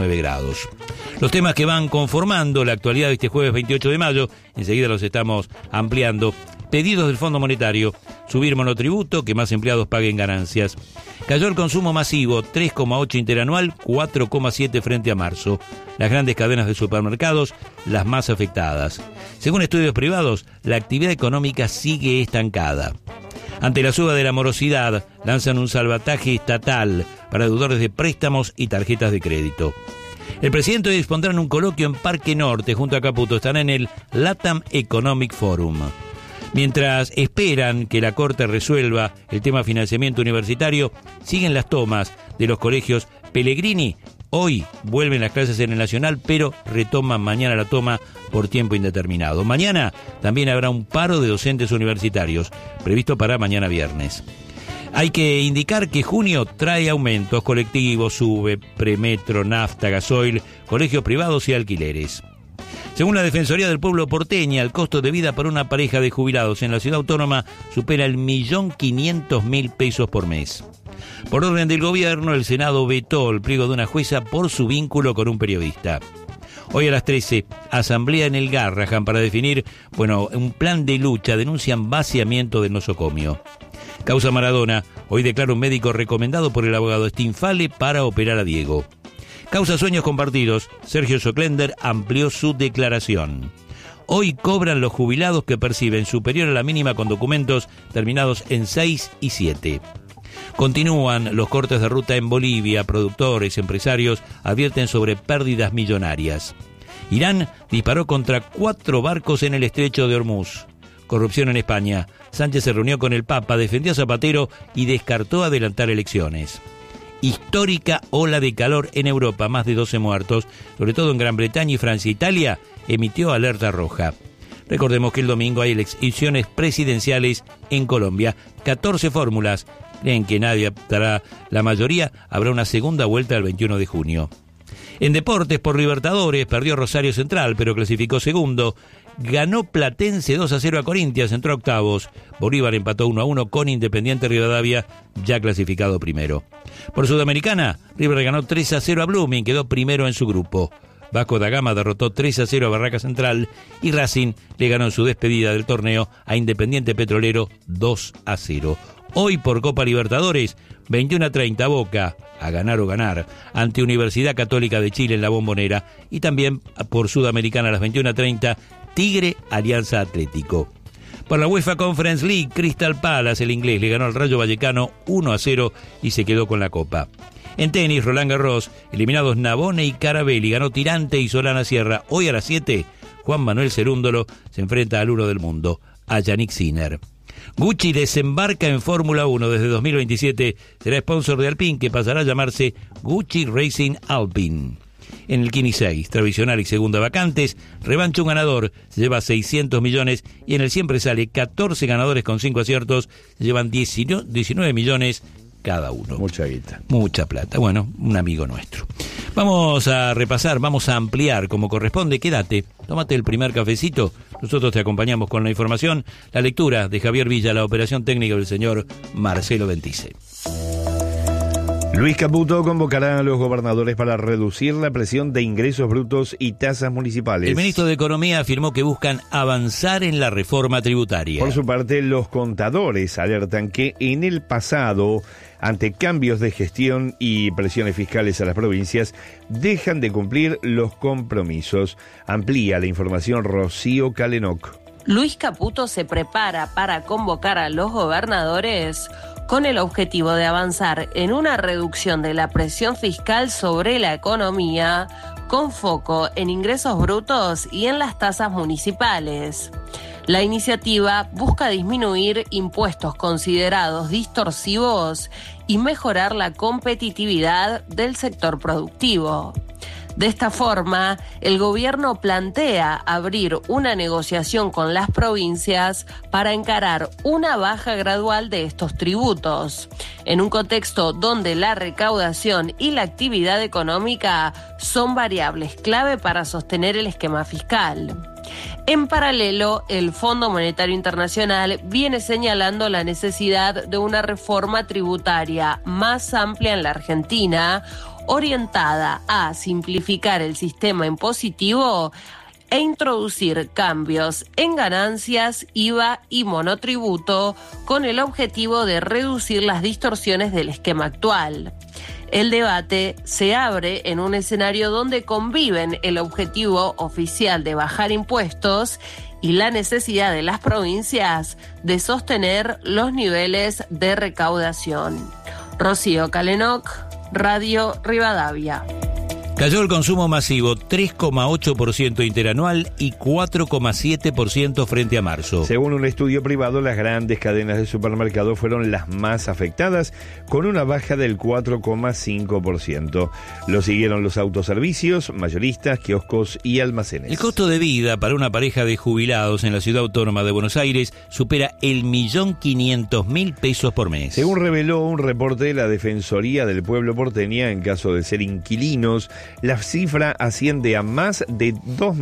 9 grados. Los temas que van conformando la actualidad de este jueves 28 de mayo, enseguida los estamos ampliando. Pedidos del Fondo Monetario, subir monotributo, que más empleados paguen ganancias. Cayó el consumo masivo, 3,8 interanual, 4,7 frente a marzo. Las grandes cadenas de supermercados, las más afectadas. Según estudios privados, la actividad económica sigue estancada. Ante la suba de la morosidad, lanzan un salvataje estatal para deudores de préstamos y tarjetas de crédito. El presidente hoy dispondrá en un coloquio en Parque Norte junto a Caputo. Estará en el LATAM Economic Forum. Mientras esperan que la Corte resuelva el tema financiamiento universitario, siguen las tomas de los colegios Pellegrini. Hoy vuelven las clases en el Nacional, pero retoman mañana la toma por tiempo indeterminado. Mañana también habrá un paro de docentes universitarios, previsto para mañana viernes. Hay que indicar que junio trae aumentos colectivos, sube, premetro, nafta, gasoil, colegios privados y alquileres. Según la Defensoría del Pueblo porteña, el costo de vida para una pareja de jubilados en la ciudad autónoma supera el 1.500.000 pesos por mes. Por orden del gobierno, el Senado vetó el pliego de una jueza por su vínculo con un periodista. Hoy a las 13, asamblea en el Garrahan para definir, un plan de lucha. Denuncian vaciamiento del nosocomio. Causa Maradona, hoy declara un médico recomendado por el abogado Stinfale para operar a Diego. Causa Sueños Compartidos, Sergio Soclender amplió su declaración. Hoy cobran los jubilados que perciben superior a la mínima con documentos terminados en 6 y 7. Continúan los cortes de ruta en Bolivia. Productores, empresarios advierten sobre pérdidas millonarias. Irán disparó contra 4 barcos en el estrecho de Hormuz. Corrupción en España. Sánchez se reunió con el Papa, defendió a Zapatero y descartó adelantar elecciones. Histórica ola de calor en Europa, más de 12 muertos, sobre todo en Gran Bretaña y Francia. Italia emitió alerta roja. Recordemos que el domingo hay elecciones presidenciales en Colombia. 14 fórmulas. Creen que nadie optará la mayoría. Habrá una segunda vuelta el 21 de junio. En deportes, por Libertadores, perdió Rosario Central, pero clasificó segundo. Ganó Platense 2-0 a Corinthians, entró a octavos. Bolívar empató 1-1 con Independiente Rivadavia, ya clasificado primero. Por Sudamericana, River ganó 3-0 a Blooming, quedó primero en su grupo. Vasco da Gama derrotó 3-0 a Barraca Central y Racing le ganó en su despedida del torneo a Independiente Petrolero 2-0. Hoy por Copa Libertadores, 21:30 Boca, a ganar o ganar, ante Universidad Católica de Chile en la Bombonera. Y también por Sudamericana a las 21:30, Tigre Alianza Atlético. Por la UEFA Conference League, Crystal Palace, el inglés, le ganó al Rayo Vallecano 1-0 y se quedó con la copa. En tenis, Roland Garros, eliminados Navone y Carabelli, ganó Tirante y Solana Sierra. Hoy a las 7, Juan Manuel Cerúndolo se enfrenta al uno del mundo, a Yannick Sinner. Gucci desembarca en Fórmula 1 desde 2027, será sponsor de Alpine, que pasará a llamarse Gucci Racing Alpine. En el Kini 6, tradicional y segunda vacantes, revancha un ganador, se lleva 600 millones, y en el siempre sale 14 ganadores con 5 aciertos, se llevan 19 millones cada uno. Mucha guita. Mucha plata. Bueno, un amigo nuestro. Vamos a repasar, vamos a ampliar como corresponde. Quédate, tómate el primer cafecito. Nosotros te acompañamos con la información, la lectura de Javier Villa, la operación técnica del señor Marcelo Ventice. Luis Caputo convocará a los gobernadores para reducir la presión de ingresos brutos y tasas municipales. El ministro de Economía afirmó que buscan avanzar en la reforma tributaria. Por su parte, los contadores alertan que en el pasado, ante cambios de gestión y presiones fiscales a las provincias, dejan de cumplir los compromisos. Amplía la información Rocío Calenoc. Luis Caputo se prepara para convocar a los gobernadores con el objetivo de avanzar en una reducción de la presión fiscal sobre la economía, con foco en ingresos brutos y en las tasas municipales. La iniciativa busca disminuir impuestos considerados distorsivos y mejorar la competitividad del sector productivo. De esta forma, el gobierno plantea abrir una negociación con las provincias para encarar una baja gradual de estos tributos, en un contexto donde la recaudación y la actividad económica son variables clave para sostener el esquema fiscal. En paralelo, el Fondo Monetario Internacional viene señalando la necesidad de una reforma tributaria más amplia en la Argentina, orientada a simplificar el sistema impositivo e introducir cambios en ganancias, IVA y monotributo con el objetivo de reducir las distorsiones del esquema actual. El debate se abre en un escenario donde conviven el objetivo oficial de bajar impuestos y la necesidad de las provincias de sostener los niveles de recaudación. Rocío Calenoc, Radio Rivadavia. Cayó el consumo masivo 3,8% interanual y 4,7% frente a marzo. Según un estudio privado, las grandes cadenas de supermercados fueron las más afectadas, con una baja del 4,5%. Lo siguieron los autoservicios, mayoristas, kioscos y almacenes. El costo de vida para una pareja de jubilados en la ciudad autónoma de Buenos Aires supera el 1.500.000 pesos por mes. Según reveló un reporte de la Defensoría del Pueblo porteña, en caso de ser inquilinos, la cifra asciende a más de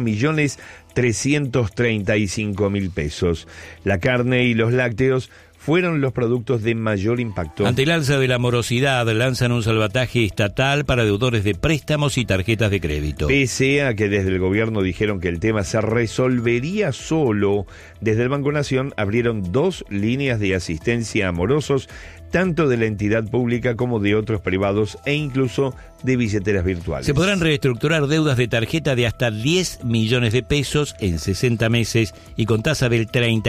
2.335.000 pesos. La carne y los lácteos fueron los productos de mayor impacto. Ante el alza de la morosidad, lanzan un salvataje estatal para deudores de préstamos y tarjetas de crédito. Pese a que desde el gobierno dijeron que el tema se resolvería solo, desde el Banco Nación abrieron 2 líneas de asistencia a morosos, tanto de la entidad pública como de otros privados e incluso de billeteras virtuales. Se podrán reestructurar deudas de tarjeta de hasta 10 millones de pesos en 60 meses y con tasa del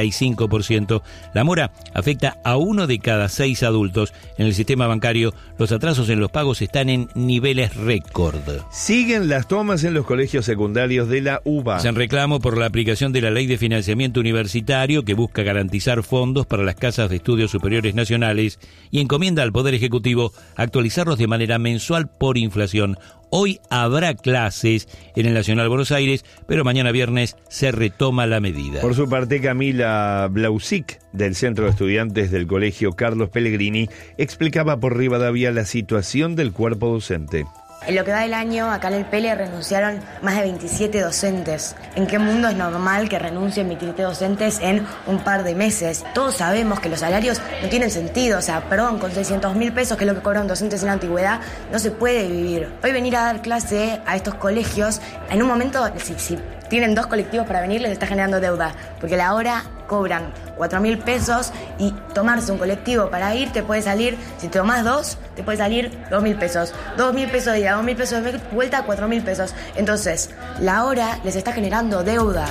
35%. La mora afecta a 1 de cada 6 adultos. En el sistema bancario, los atrasos en los pagos están en niveles récord. Siguen las tomas en los colegios secundarios de la UBA. Hacen reclamo por la aplicación de la Ley de Financiamiento Universitario, que busca garantizar fondos para las casas de estudios superiores nacionales y encomienda al Poder Ejecutivo actualizarlos de manera mensual por inflación. Hoy habrá clases en el Nacional Buenos Aires, pero mañana viernes se retoma la medida. Por su parte, Camila Blausic, del Centro de Estudiantes del Colegio Carlos Pellegrini, explicaba por Rivadavia la situación del cuerpo docente. En lo que va del año, acá en el PELE renunciaron más de 27 docentes. ¿En qué mundo es normal que renuncien 27 docentes en un par de meses? Todos sabemos que los salarios no tienen sentido. O sea, perdón, con 600.000 pesos, que es lo que cobran docentes en la antigüedad, no se puede vivir. Hoy venir a dar clase a estos colegios, en un momento, si tienen 2 colectivos para venir, les está generando deuda. Porque la hora cobran 4.000 pesos y tomarse un colectivo para ir te puede salir, si te tomás 2, te puede salir 2.000 pesos. 2.000 pesos de ida, 2.000 pesos de vuelta, 4.000 pesos. Entonces, la hora les está generando deuda.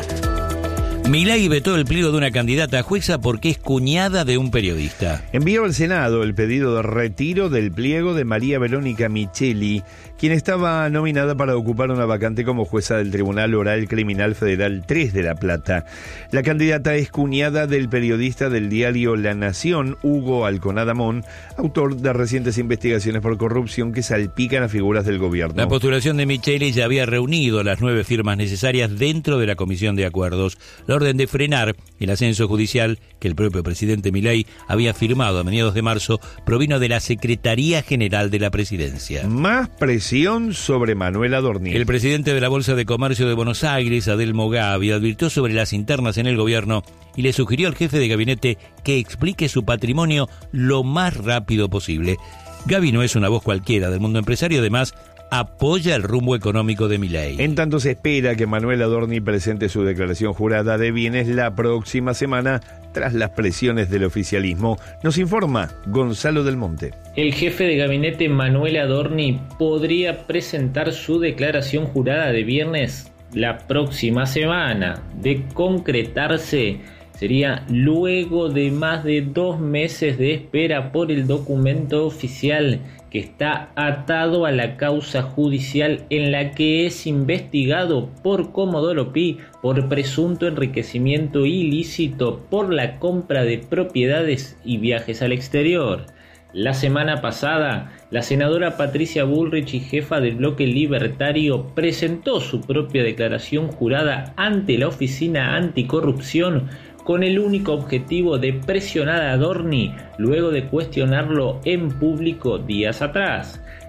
Milei vetó el pliego de una candidata a jueza porque es cuñada de un periodista. Envió al Senado el pedido de retiro del pliego de María Verónica Micheli, quien estaba nominada para ocupar una vacante como jueza del Tribunal Oral Criminal Federal 3 de La Plata. La candidata es cuñada del periodista del diario La Nación, Hugo Alconadamón, autor de recientes investigaciones por corrupción que salpican a figuras del gobierno. La postulación de Micheli ya había reunido las 9 firmas necesarias dentro de la Comisión de Acuerdos. La orden de frenar el ascenso judicial que el propio presidente Milei había firmado a mediados de marzo provino de la Secretaría General de la Presidencia. Más presión sobre Manuel Adorni. El presidente de la Bolsa de Comercio de Buenos Aires, Adelmo Gavi, advirtió sobre las internas en el gobierno y le sugirió al jefe de gabinete que explique su patrimonio lo más rápido posible. Gavi no es una voz cualquiera del mundo empresario, además apoya el rumbo económico de Milei. En tanto, se espera que Manuel Adorni presente su declaración jurada de bienes la próxima semana tras las presiones del oficialismo. Nos informa Gonzalo del Monte. El jefe de gabinete Manuel Adorni podría presentar su declaración jurada de viernes la próxima semana. De concretarse, sería luego de más de 2 meses de espera por el documento oficial que está atado a la causa judicial en la que es investigado por Comodoro Pi por presunto enriquecimiento ilícito por la compra de propiedades y viajes al exterior. La semana pasada, la senadora Patricia Bullrich y jefa del bloque libertario presentó su propia declaración jurada ante la Oficina Anticorrupción con el único objetivo de presionar a Adorni luego de cuestionarlo en público días atrás.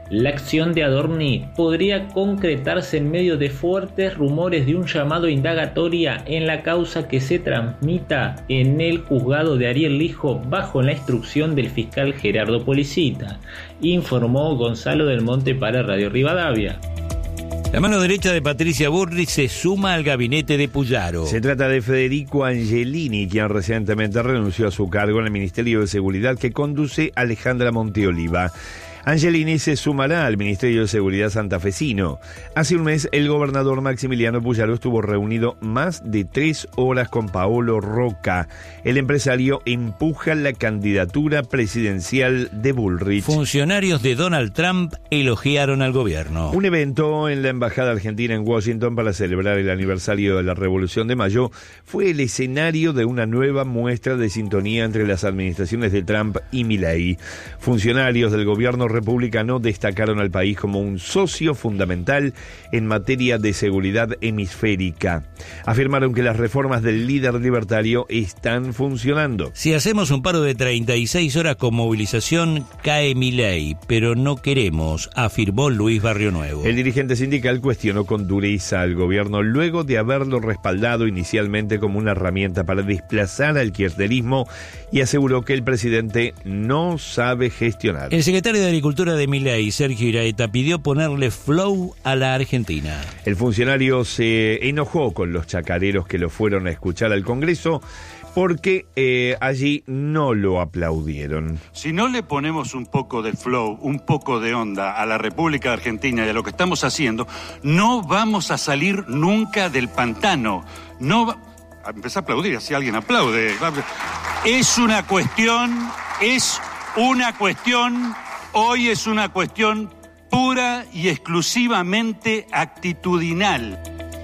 La acción de Adorni podría concretarse en medio de fuertes rumores de un llamado a indagatoria en la causa que se transmita en el juzgado de Ariel Lijo bajo la instrucción del fiscal Gerardo Policita, informó Gonzalo del Monte para Radio Rivadavia. La mano derecha de Patricia Bullrich se suma al gabinete de Puyaro. Se trata de Federico Angelini, quien recientemente renunció a su cargo en el Ministerio de Seguridad que conduce Alejandra Monteoliva. Angelini se sumará al Ministerio de Seguridad santafesino. Hace un mes, el gobernador Maximiliano Puyaro estuvo reunido más de 3 horas con Paolo Roca. El empresario empuja la candidatura presidencial de Bullrich. Funcionarios de Donald Trump elogiaron al gobierno. Un evento en la Embajada Argentina en Washington para celebrar el aniversario de la Revolución de Mayo fue el escenario de una nueva muestra de sintonía entre las administraciones de Trump y Milei. Funcionarios del gobierno republicano destacaron al país como un socio fundamental en materia de seguridad hemisférica. Afirmaron que las reformas del líder libertario están funcionando. Si hacemos un paro de 36 horas con movilización, cae Milei, pero no queremos, afirmó Luis Barrionuevo. El dirigente sindical cuestionó con dureza al gobierno luego de haberlo respaldado inicialmente como una herramienta para desplazar al kirchnerismo y aseguró que el presidente no sabe gestionar. El secretario de Agricultura de Milei, Sergio Iraeta, pidió ponerle flow a la Argentina. El funcionario se enojó con los chacareros que lo fueron a escuchar al Congreso porque allí no lo aplaudieron. Si no le ponemos un poco de flow, un poco de onda a la República Argentina y a lo que estamos haciendo, no vamos a salir nunca del pantano. Empecé a aplaudir, así alguien aplaude. Hoy es una cuestión pura y exclusivamente actitudinal.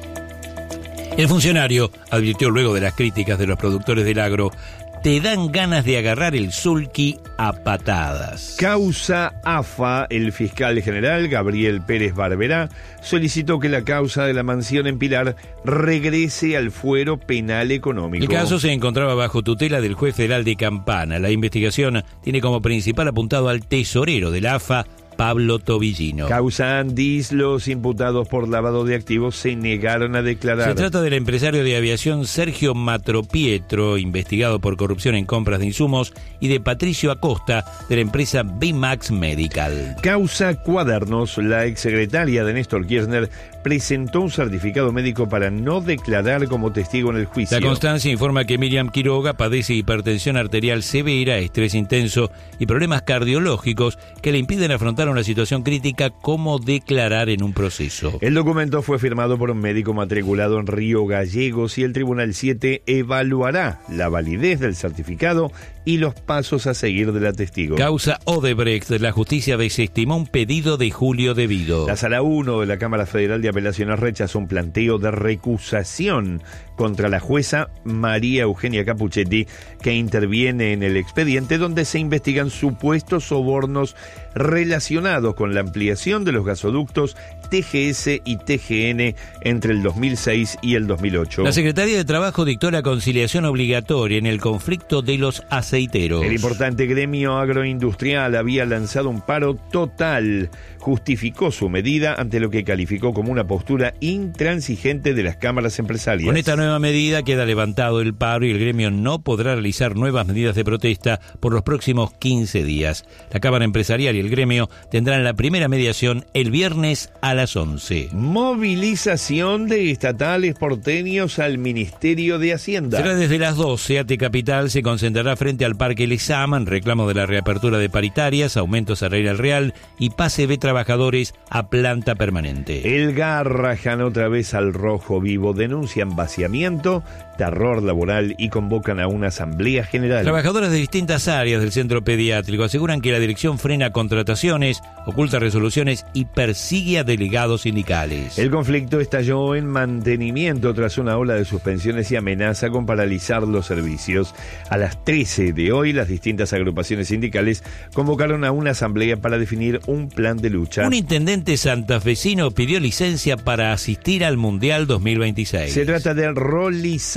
El funcionario advirtió luego de las críticas de los productores del agro: te dan ganas de agarrar el sulky a patadas. Causa AFA. El fiscal general Gabriel Pérez Barberá solicitó que la causa de la mansión en Pilar regrese al fuero penal económico. El caso se encontraba bajo tutela del juez federal de Campana. La investigación tiene como principal apuntado al tesorero de la AFA, Pablo Tobillino. Causa Andis. Los imputados por lavado de activos se negaron a declarar. Se trata del empresario de aviación Sergio Matropietro, investigado por corrupción en compras de insumos, y de Patricio Acosta, de la empresa BMAX Medical. Causa Cuadernos. La exsecretaria de Néstor Kirchner presentó un certificado médico para no declarar como testigo en el juicio. La constancia informa que Miriam Quiroga padece hipertensión arterial severa, estrés intenso y problemas cardiológicos que le impiden afrontar una situación crítica como declarar en un proceso. El documento fue firmado por un médico matriculado en Río Gallegos y el Tribunal 7 evaluará la validez del certificado y los pasos a seguir de la testigo. Causa Odebrecht. La justicia desestimó un pedido de Julio Devido. La Sala 1 de la Cámara Federal de Apelaciones rechazó un planteo de recusación contra la jueza María Eugenia Capuchetti, que interviene en el expediente donde se investigan supuestos sobornos relacionados con la ampliación de los gasoductos TGS y TGN entre el 2006 y el 2008. La Secretaría de Trabajo dictó la conciliación obligatoria en el conflicto de los aceiteros. El importante gremio agroindustrial había lanzado un paro total. Justificó su medida ante lo que calificó como una postura intransigente de las cámaras empresariales. Con esta nueva medida queda levantado el paro y el gremio no podrá realizar nuevas medidas de protesta por los próximos 15 días. La Cámara Empresarial y el gremio tendrán la primera mediación el viernes a las 11. Movilización de estatales porteños al Ministerio de Hacienda. Será desde las 12. ATE Capital se concentrará frente al Parque Lezama en reclamo de la reapertura de paritarias, aumentos a Salarial Real y pase de trabajadores a planta permanente. El Garrahan otra vez al rojo vivo. Denuncian vaciamiento, terror laboral y convocan a una asamblea general. Trabajadoras de distintas áreas del centro pediátrico aseguran que la dirección frena contrataciones, oculta resoluciones y persigue a delegados sindicales. El conflicto estalló en mantenimiento tras una ola de suspensiones y amenaza con paralizar los servicios. A las 13 de hoy, las distintas agrupaciones sindicales convocaron a una asamblea para definir un plan de lucha. Un intendente santafesino pidió licencia para asistir al Mundial 2026. Se trata de Rolly Santos,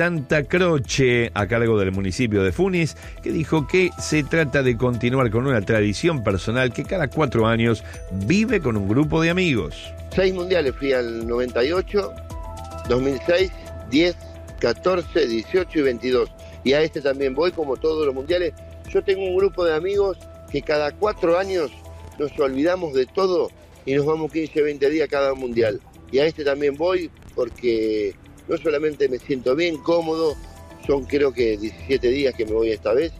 Santa Croce, a cargo del municipio de Funes, que dijo que se trata de continuar con una tradición personal que cada 4 años vive con un grupo de amigos. 6 mundiales fui al 98, 2006, 10, 14, 18 y 22. Y a este también voy, como todos los mundiales. Yo tengo un grupo de amigos que cada 4 años nos olvidamos de todo y nos vamos 15, 20 días cada mundial. Y a este también voy porque no solamente me siento bien, cómodo, son creo que 17 días que me voy esta vez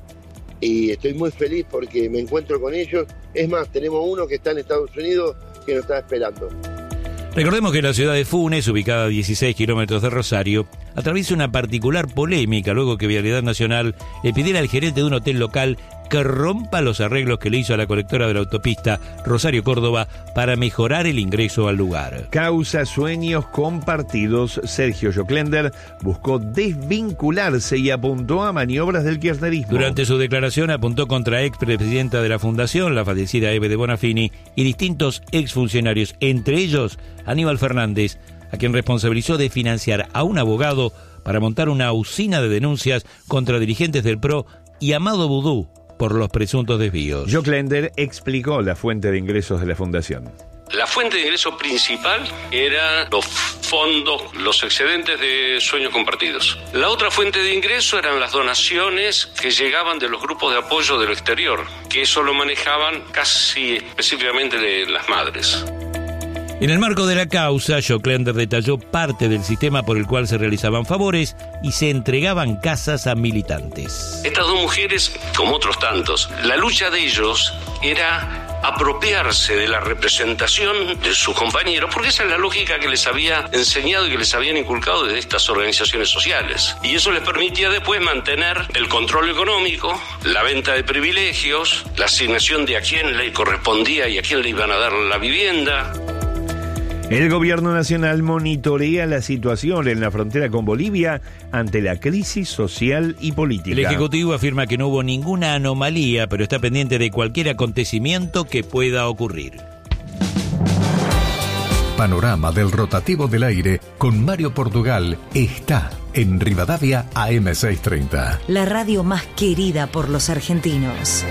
y estoy muy feliz porque me encuentro con ellos. Es más, tenemos uno que está en Estados Unidos que nos está esperando. Recordemos que la ciudad de Funes, ubicada a 16 kilómetros de Rosario, atraviesa una particular polémica luego que Vialidad Nacional le pidiera al gerente de un hotel local que rompa los arreglos que le hizo a la colectora de la autopista Rosario-Córdoba para mejorar el ingreso al lugar. Causa sueños compartidos. Sergio Joclender buscó desvincularse y apuntó a maniobras del kirchnerismo. Durante su declaración apuntó contra expresidenta de la Fundación, la fallecida Eve de Bonafini, y distintos exfuncionarios, entre ellos Aníbal Fernández, a quien responsabilizó de financiar a un abogado para montar una usina de denuncias contra dirigentes del PRO y Amado Vudú por los presuntos desvíos. Joclender explicó la fuente de ingresos de la fundación. La fuente de ingreso principal era los fondos, los excedentes de sueños compartidos. La otra fuente de ingreso eran las donaciones que llegaban de los grupos de apoyo del exterior, que eso lo manejaban casi específicamente de las madres. En el marco de la causa, Joclender detalló parte del sistema por el cual se realizaban favores y se entregaban casas a militantes. Estas 2 mujeres, como otros tantos, la lucha de ellos era apropiarse de la representación de sus compañeros, porque esa es la lógica que les había enseñado y que les habían inculcado desde estas organizaciones sociales. Y eso les permitía después mantener el control económico, la venta de privilegios, la asignación de a quién le correspondía y a quién le iban a dar la vivienda. El gobierno nacional monitorea la situación en la frontera con Bolivia ante la crisis social y política. El Ejecutivo afirma que no hubo ninguna anomalía, pero está pendiente de cualquier acontecimiento que pueda ocurrir. Panorama del rotativo del aire con Mario Portugal está en Rivadavia AM630. La radio más querida por los argentinos.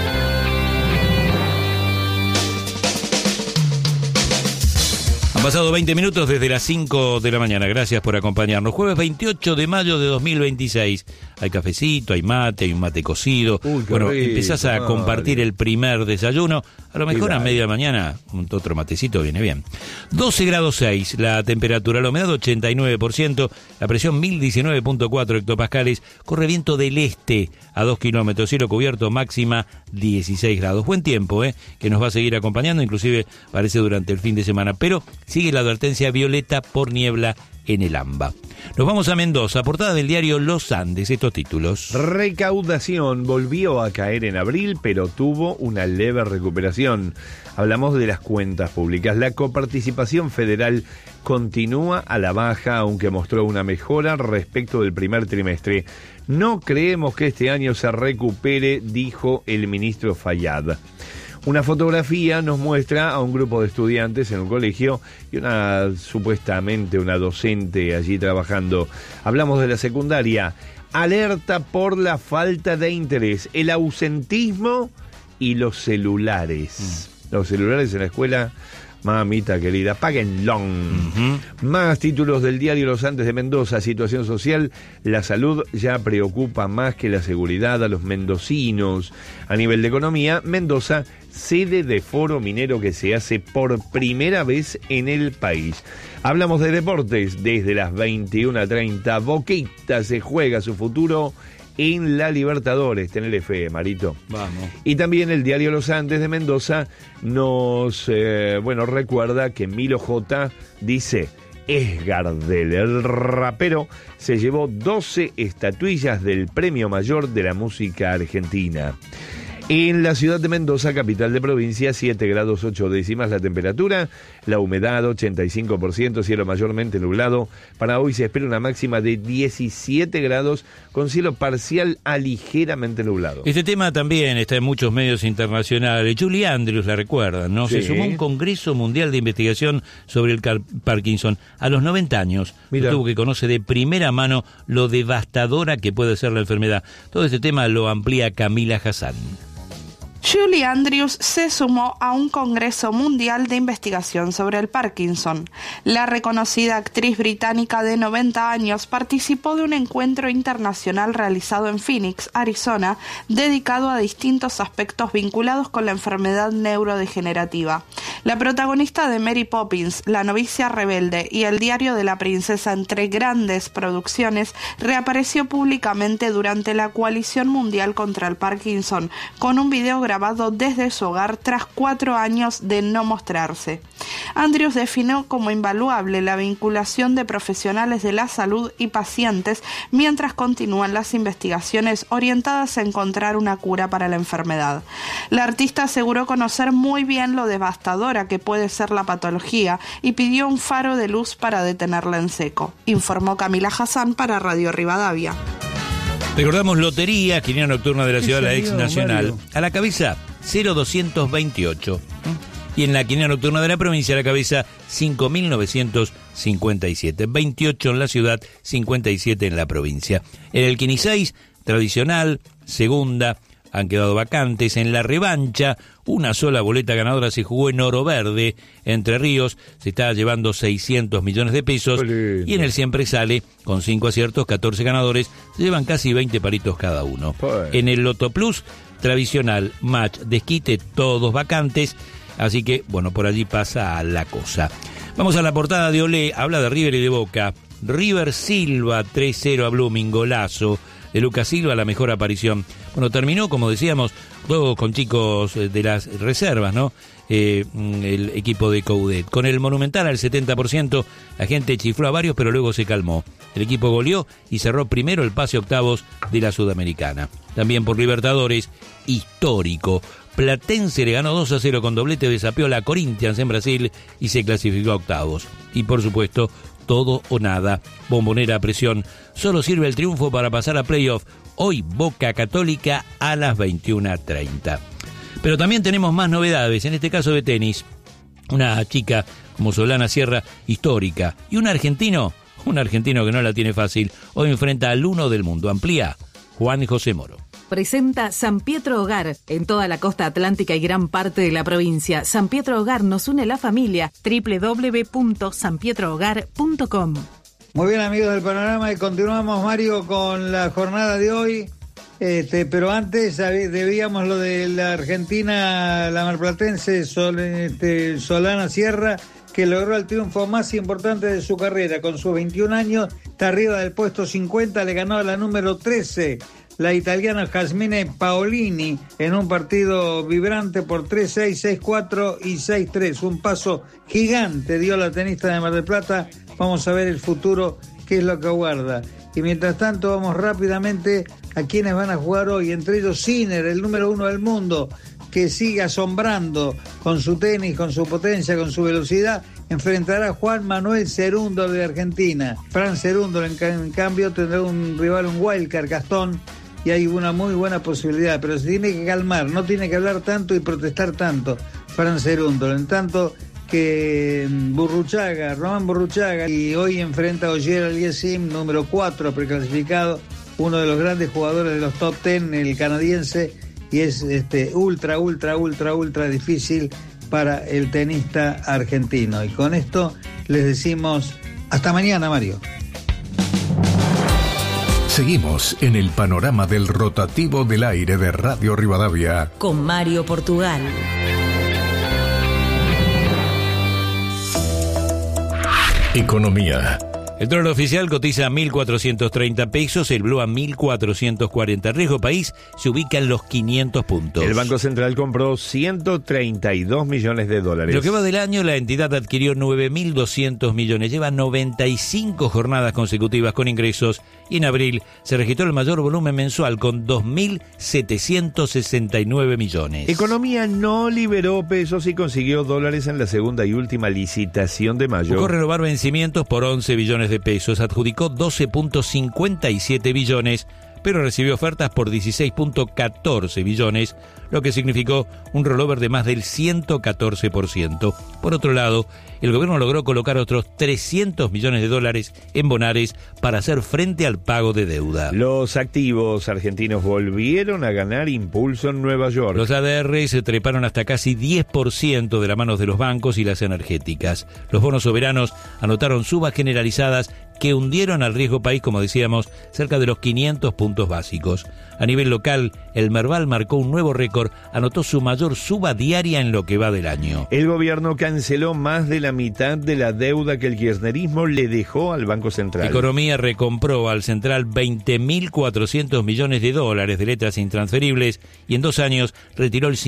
Pasado 20 minutos desde las 5 de la mañana. Gracias por acompañarnos. Jueves 28 de mayo de 2026. Hay cafecito, hay mate, hay un mate cocido. Bueno, empezás a compartir el primer desayuno. A lo mejor a media mañana un otro matecito viene bien. 12 grados 6 la temperatura, la humedad 89%, la presión 1019.4 hectopascales. Corre viento del este a 2 kilómetros, cielo cubierto, máxima 16 grados. Buen tiempo, que nos va a seguir acompañando, inclusive parece durante el fin de semana. Pero sigue la advertencia violeta por niebla en el AMBA. Nos vamos a Mendoza, portada del diario Los Andes, estos títulos. Recaudación volvió a caer en abril, pero tuvo una leve recuperación. Hablamos de las cuentas públicas. La coparticipación federal continúa a la baja, aunque mostró una mejora respecto del primer trimestre. No creemos que este año se recupere, dijo el ministro Fayad. Una fotografía nos muestra a un grupo de estudiantes en un colegio y supuestamente una docente allí trabajando. Hablamos de la secundaria. Alerta por la falta de interés, el ausentismo y los celulares. Los celulares en la escuela, mamita querida, páguenlo. Más títulos del diario Los Andes de Mendoza. Situación social, la salud ya preocupa más que la seguridad a los mendocinos. A nivel de economía, Mendoza, sede de foro minero que se hace por primera vez en el país. Hablamos de deportes. Desde las 21:30, Boquita se juega su futuro en la Libertadores. Tenele fe, Marito. Vamos. Y también el diario Los Andes de Mendoza nos recuerda que Milo J dice: es Gardel. El rapero se llevó 12 estatuillas del Premio Mayor de la Música Argentina. En la ciudad de Mendoza, capital de provincia, 7 grados 8 décimas la temperatura, la humedad 85%, cielo mayormente nublado. Para hoy se espera una máxima de 17 grados con cielo parcial a ligeramente nublado. Este tema también está en muchos medios internacionales. Julie Andrews, la recuerdan, ¿no? Sí. Se sumó a un Congreso Mundial de Investigación sobre el Parkinson a los 90 años. Tuvo que conocer de primera mano lo devastadora que puede ser la enfermedad. Todo este tema lo amplía Camila Hassan. Julie Andrews se sumó a un Congreso Mundial de Investigación sobre el Parkinson. La reconocida actriz británica de 90 años participó de un encuentro internacional realizado en Phoenix, Arizona, dedicado a distintos aspectos vinculados con la enfermedad neurodegenerativa. La protagonista de Mary Poppins, La novicia rebelde y El diario de la princesa, entre grandes producciones, reapareció públicamente durante la Coalición Mundial contra el Parkinson, con un video grabado desde su hogar tras 4 años de no mostrarse. Andrews definió como invaluable la vinculación de profesionales de la salud y pacientes mientras continúan las investigaciones orientadas a encontrar una cura para la enfermedad. La artista aseguró conocer muy bien lo devastadora que puede ser la patología y pidió un faro de luz para detenerla en seco, informó Camila Hassan para Radio Rivadavia. Recordamos lotería, quiniela nocturna de la ciudad de la ex nacional. Mario? A la cabeza, 0228. Y en la quiniela nocturna de la provincia, a la cabeza, 5957. 28 en la ciudad, 57 en la provincia. En el Quini 6, tradicional, segunda, han quedado vacantes. En la revancha, una sola boleta ganadora se jugó en Oro Verde, Entre Ríos, se está llevando 600 millones de pesos. Y en el Siempre Sale, con 5 aciertos, 14 ganadores, se llevan casi 20 palitos cada uno. En el Loto Plus, tradicional, match, desquite, todos vacantes, así que, bueno, por allí pasa la cosa. Vamos a la portada de Olé, habla de River y de Boca. River Silva, 3-0 a Blooming, golazo de Lucas Silva, la mejor aparición. Bueno, terminó, como decíamos, todos con chicos de las reservas, ¿no? El equipo de Coudet. Con el Monumental al 70%, la gente chifló a varios, pero luego se calmó. El equipo goleó y cerró primero el pase a octavos de la Sudamericana. También por Libertadores, histórico. Platense le ganó 2-0 con doblete de Zapiola a Corinthians en Brasil y se clasificó a octavos. Y por supuesto, todo o nada, Bombonera a presión. Solo sirve el triunfo para pasar a playoff. Hoy Boca Católica a las 21:30. Pero también tenemos más novedades, en este caso de tenis. Una chica como Solana Sierra, histórica. Y un argentino que no la tiene fácil. Hoy enfrenta al uno del mundo. Amplía Juan José Moro. Presenta San Pietro Hogar, en toda la costa atlántica y gran parte de la provincia. San Pietro Hogar nos une la familia. www.sanpietrohogar.com. Muy bien, amigos del Panorama, y continuamos, Mario, con la jornada de hoy. Pero antes debíamos lo de la Argentina, la marplatense Solana Sierra, que logró el triunfo más importante de su carrera. Con sus 21 años, está arriba del puesto 50, le ganó a la número 13, la italiana Jasmine Paolini, en un partido vibrante por 3-6, 6-4 y 6-3. Un paso gigante dio la tenista de Mar del Plata. Vamos a ver el futuro, qué es lo que aguarda. Y mientras tanto vamos rápidamente a quienes van a jugar hoy, entre ellos Sinner, el número 1 del mundo, que sigue asombrando con su tenis, con su potencia, con su velocidad. Enfrentará a Juan Manuel Cerúndolo de Argentina. Fran Cerúndolo, en cambio, tendrá un rival, un wildcard, Gastón, y hay una muy buena posibilidad, pero se tiene que calmar, no tiene que hablar tanto y protestar tanto Fran Cerúndolo. En tanto que Román Burruchaga, y hoy enfrenta a Ogier Aliassime, número 4 preclasificado, uno de los grandes jugadores de los top 10, el canadiense, y es ultra difícil para el tenista argentino. Y con esto les decimos hasta mañana, Mario. Seguimos en el panorama del rotativo del aire de Radio Rivadavia con Mario Portugal. Economía. El dólar oficial cotiza a 1.430 pesos, el blue a 1.440. El riesgo país se ubica en los 500 puntos. El Banco Central compró 132 millones de dólares. Lo que va del año, la entidad adquirió 9.200 millones. Lleva 95 jornadas consecutivas con ingresos y en abril se registró el mayor volumen mensual con 2.769 millones. Economía no liberó pesos y consiguió dólares en la segunda y última licitación de mayo. Buscó renovar vencimientos por 11 billones de pesos, adjudicó 12.57 billones, pero recibió ofertas por 16.14 billones, lo que significó un rollover de más del 114%. Por otro lado, el gobierno logró colocar otros 300 millones de dólares en bonares para hacer frente al pago de deuda. Los activos argentinos volvieron a ganar impulso en Nueva York. Los ADR se treparon hasta casi 10% de la mano de los bancos y las energéticas. Los bonos soberanos anotaron subas generalizadas que hundieron al riesgo país, como decíamos, cerca de los 500 puntos básicos. A nivel local, el Merval marcó un nuevo récord, anotó su mayor suba diaria en lo que va del año. El gobierno canceló más de la mitad de la deuda que el kirchnerismo le dejó al Banco Central. Economía recompró al Central 20.400 millones de dólares de letras intransferibles y en 2 años retiró el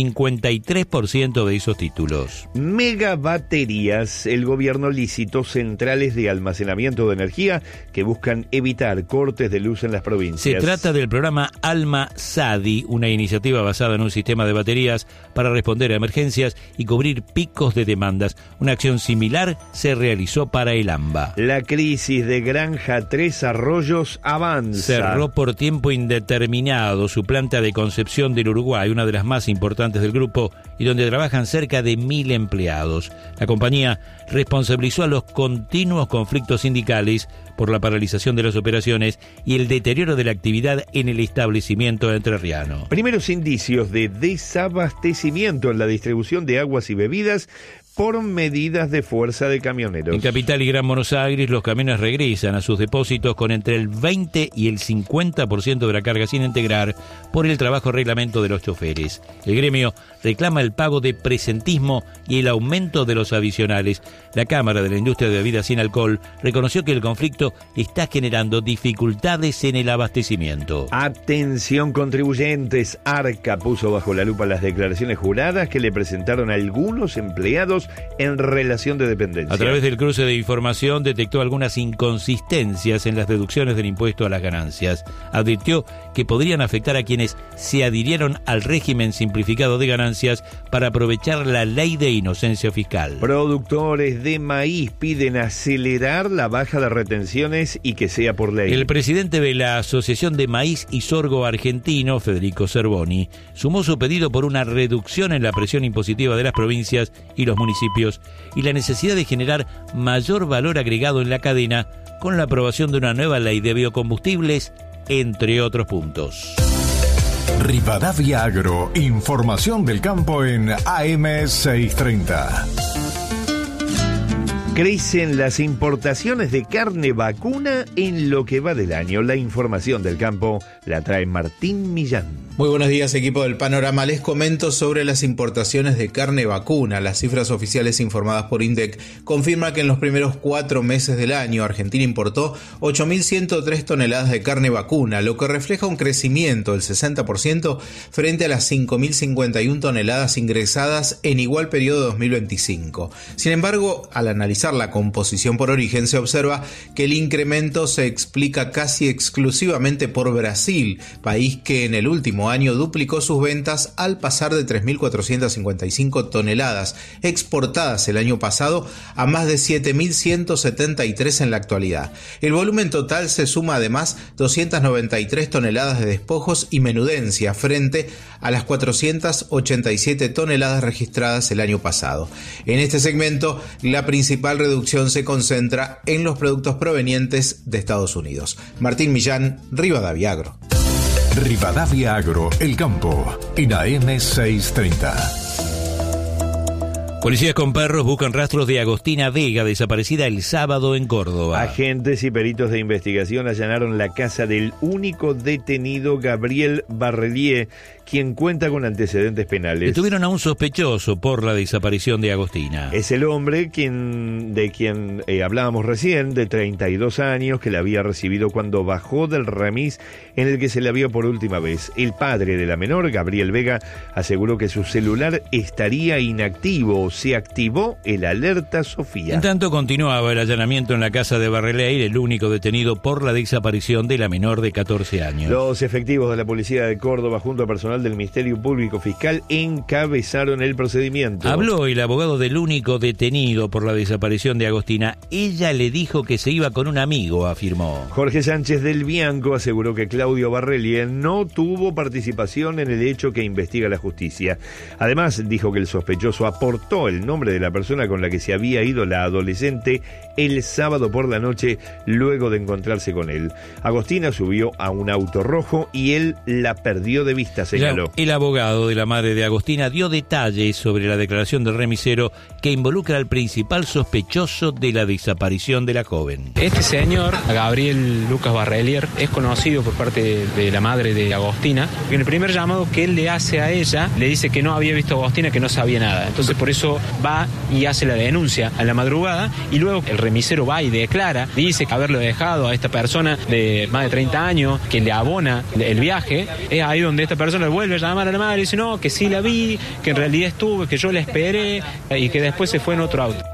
53% de esos títulos. Megabaterías. El gobierno licitó centrales de almacenamiento de energía que buscan evitar cortes de luz en las provincias. Se trata del programa Alma Sadi, una iniciativa basada en un sistema de baterías para responder a emergencias y cubrir picos de demandas. Una acción similar se realizó para el AMBA. La crisis de Granja Tres Arroyos avanza. Cerró por tiempo indeterminado su planta de Concepción del Uruguay, una de las más importantes del grupo y donde trabajan cerca de 1.000 empleados. La compañía responsabilizó a los continuos conflictos sindicales por la paralización de las operaciones y el deterioro de la actividad en el establecimiento entrerriano. Primeros indicios de desabastecimiento en la distribución de aguas y bebidas por medidas de fuerza de camioneros. En Capital y Gran Buenos Aires, los camiones regresan a sus depósitos con entre el 20 y el 50% de la carga sin integrar por el trabajo reglamento de los choferes. El gremio reclama el pago de presentismo y el aumento de los adicionales. La Cámara de la Industria de Bebidas sin Alcohol reconoció que el conflicto está generando dificultades en el abastecimiento. Atención contribuyentes, Arca puso bajo la lupa las declaraciones juradas que le presentaron algunos empleados en relación de dependencia. A través del cruce de información detectó algunas inconsistencias en las deducciones del impuesto a las ganancias. Advirtió que podrían afectar a quienes se adhirieron al régimen simplificado de ganancias para aprovechar la ley de inocencia fiscal. Productores de maíz piden acelerar la baja de retenciones y que sea por ley. El presidente de la Asociación de Maíz y Sorgo Argentino, Federico Zerboni, sumó su pedido por una reducción en la presión impositiva de las provincias y los municipios y la necesidad de generar mayor valor agregado en la cadena con la aprobación de una nueva ley de biocombustibles, entre otros puntos. Rivadavia Agro, información del campo en AM630. Crecen las importaciones de carne vacuna en lo que va del año. La información del campo la trae Martín Millán. Muy buenos días, equipo del Panorama. Les comento sobre las importaciones de carne vacuna. Las cifras oficiales informadas por INDEC confirman que en los primeros 4 meses del año Argentina importó 8.103 toneladas de carne vacuna, lo que refleja un crecimiento del 60% frente a las 5.051 toneladas ingresadas en igual periodo de 2025. Sin embargo, al analizar la composición por origen, se observa que el incremento se explica casi exclusivamente por Brasil, país que en el último año duplicó sus ventas al pasar de 3.455 toneladas exportadas el año pasado a más de 7.173 en la actualidad. El volumen total se suma además 293 toneladas de despojos y menudencia frente a las 487 toneladas registradas el año pasado. En este segmento, la principal reducción se concentra en los productos provenientes de Estados Unidos. Martín Millán, Rivadavia Agro. Rivadavia Agro, el campo, en AM630. Policías con perros buscan rastros de Agostina Vega, desaparecida el sábado en Córdoba. Agentes y peritos de investigación allanaron la casa del único detenido, Gabriel Barrelier, quien cuenta con antecedentes penales. Detuvieron a un sospechoso por la desaparición de Agostina. Es el hombre de quien hablábamos recién, de 32 años, que la había recibido cuando bajó del remis en el que se la vio por última vez. El padre de la menor, Gabriel Vega, aseguró que su celular estaría inactivo. Se activó el alerta Sofía. En tanto, continuaba el allanamiento en la casa de Barrelier, el único detenido por la desaparición de la menor de 14 años. Los efectivos de la policía de Córdoba, junto a personal del Ministerio Público Fiscal, encabezaron el procedimiento. Habló el abogado del único detenido por la desaparición de Agostina. Ella le dijo que se iba con un amigo, afirmó. Jorge Sánchez del Bianco aseguró que Claudio Barrelier no tuvo participación en el hecho que investiga la justicia. Además, dijo que el sospechoso aportó el nombre de la persona con la que se había ido la adolescente el sábado por la noche luego de encontrarse con él. Agostina subió a un auto rojo y él la perdió de vista, señaló. El abogado de la madre de Agostina dio detalles sobre la declaración del remisero que involucra al principal sospechoso de la desaparición de la joven. Este señor, Gabriel Lucas Barrelier, es conocido por parte de la madre de Agostina. En el primer llamado que él le hace a ella, le dice que no había visto a Agostina, que no sabía nada. Entonces por eso va y hace la denuncia a la madrugada y luego el remisero va y declara, dice que haberlo dejado a esta persona de más de 30 años, que le abona el viaje. Es ahí donde esta persona vuelve a llamar a la madre y dice no, que sí la vi, que en realidad estuve, que yo la esperé y que después se fue en otro auto.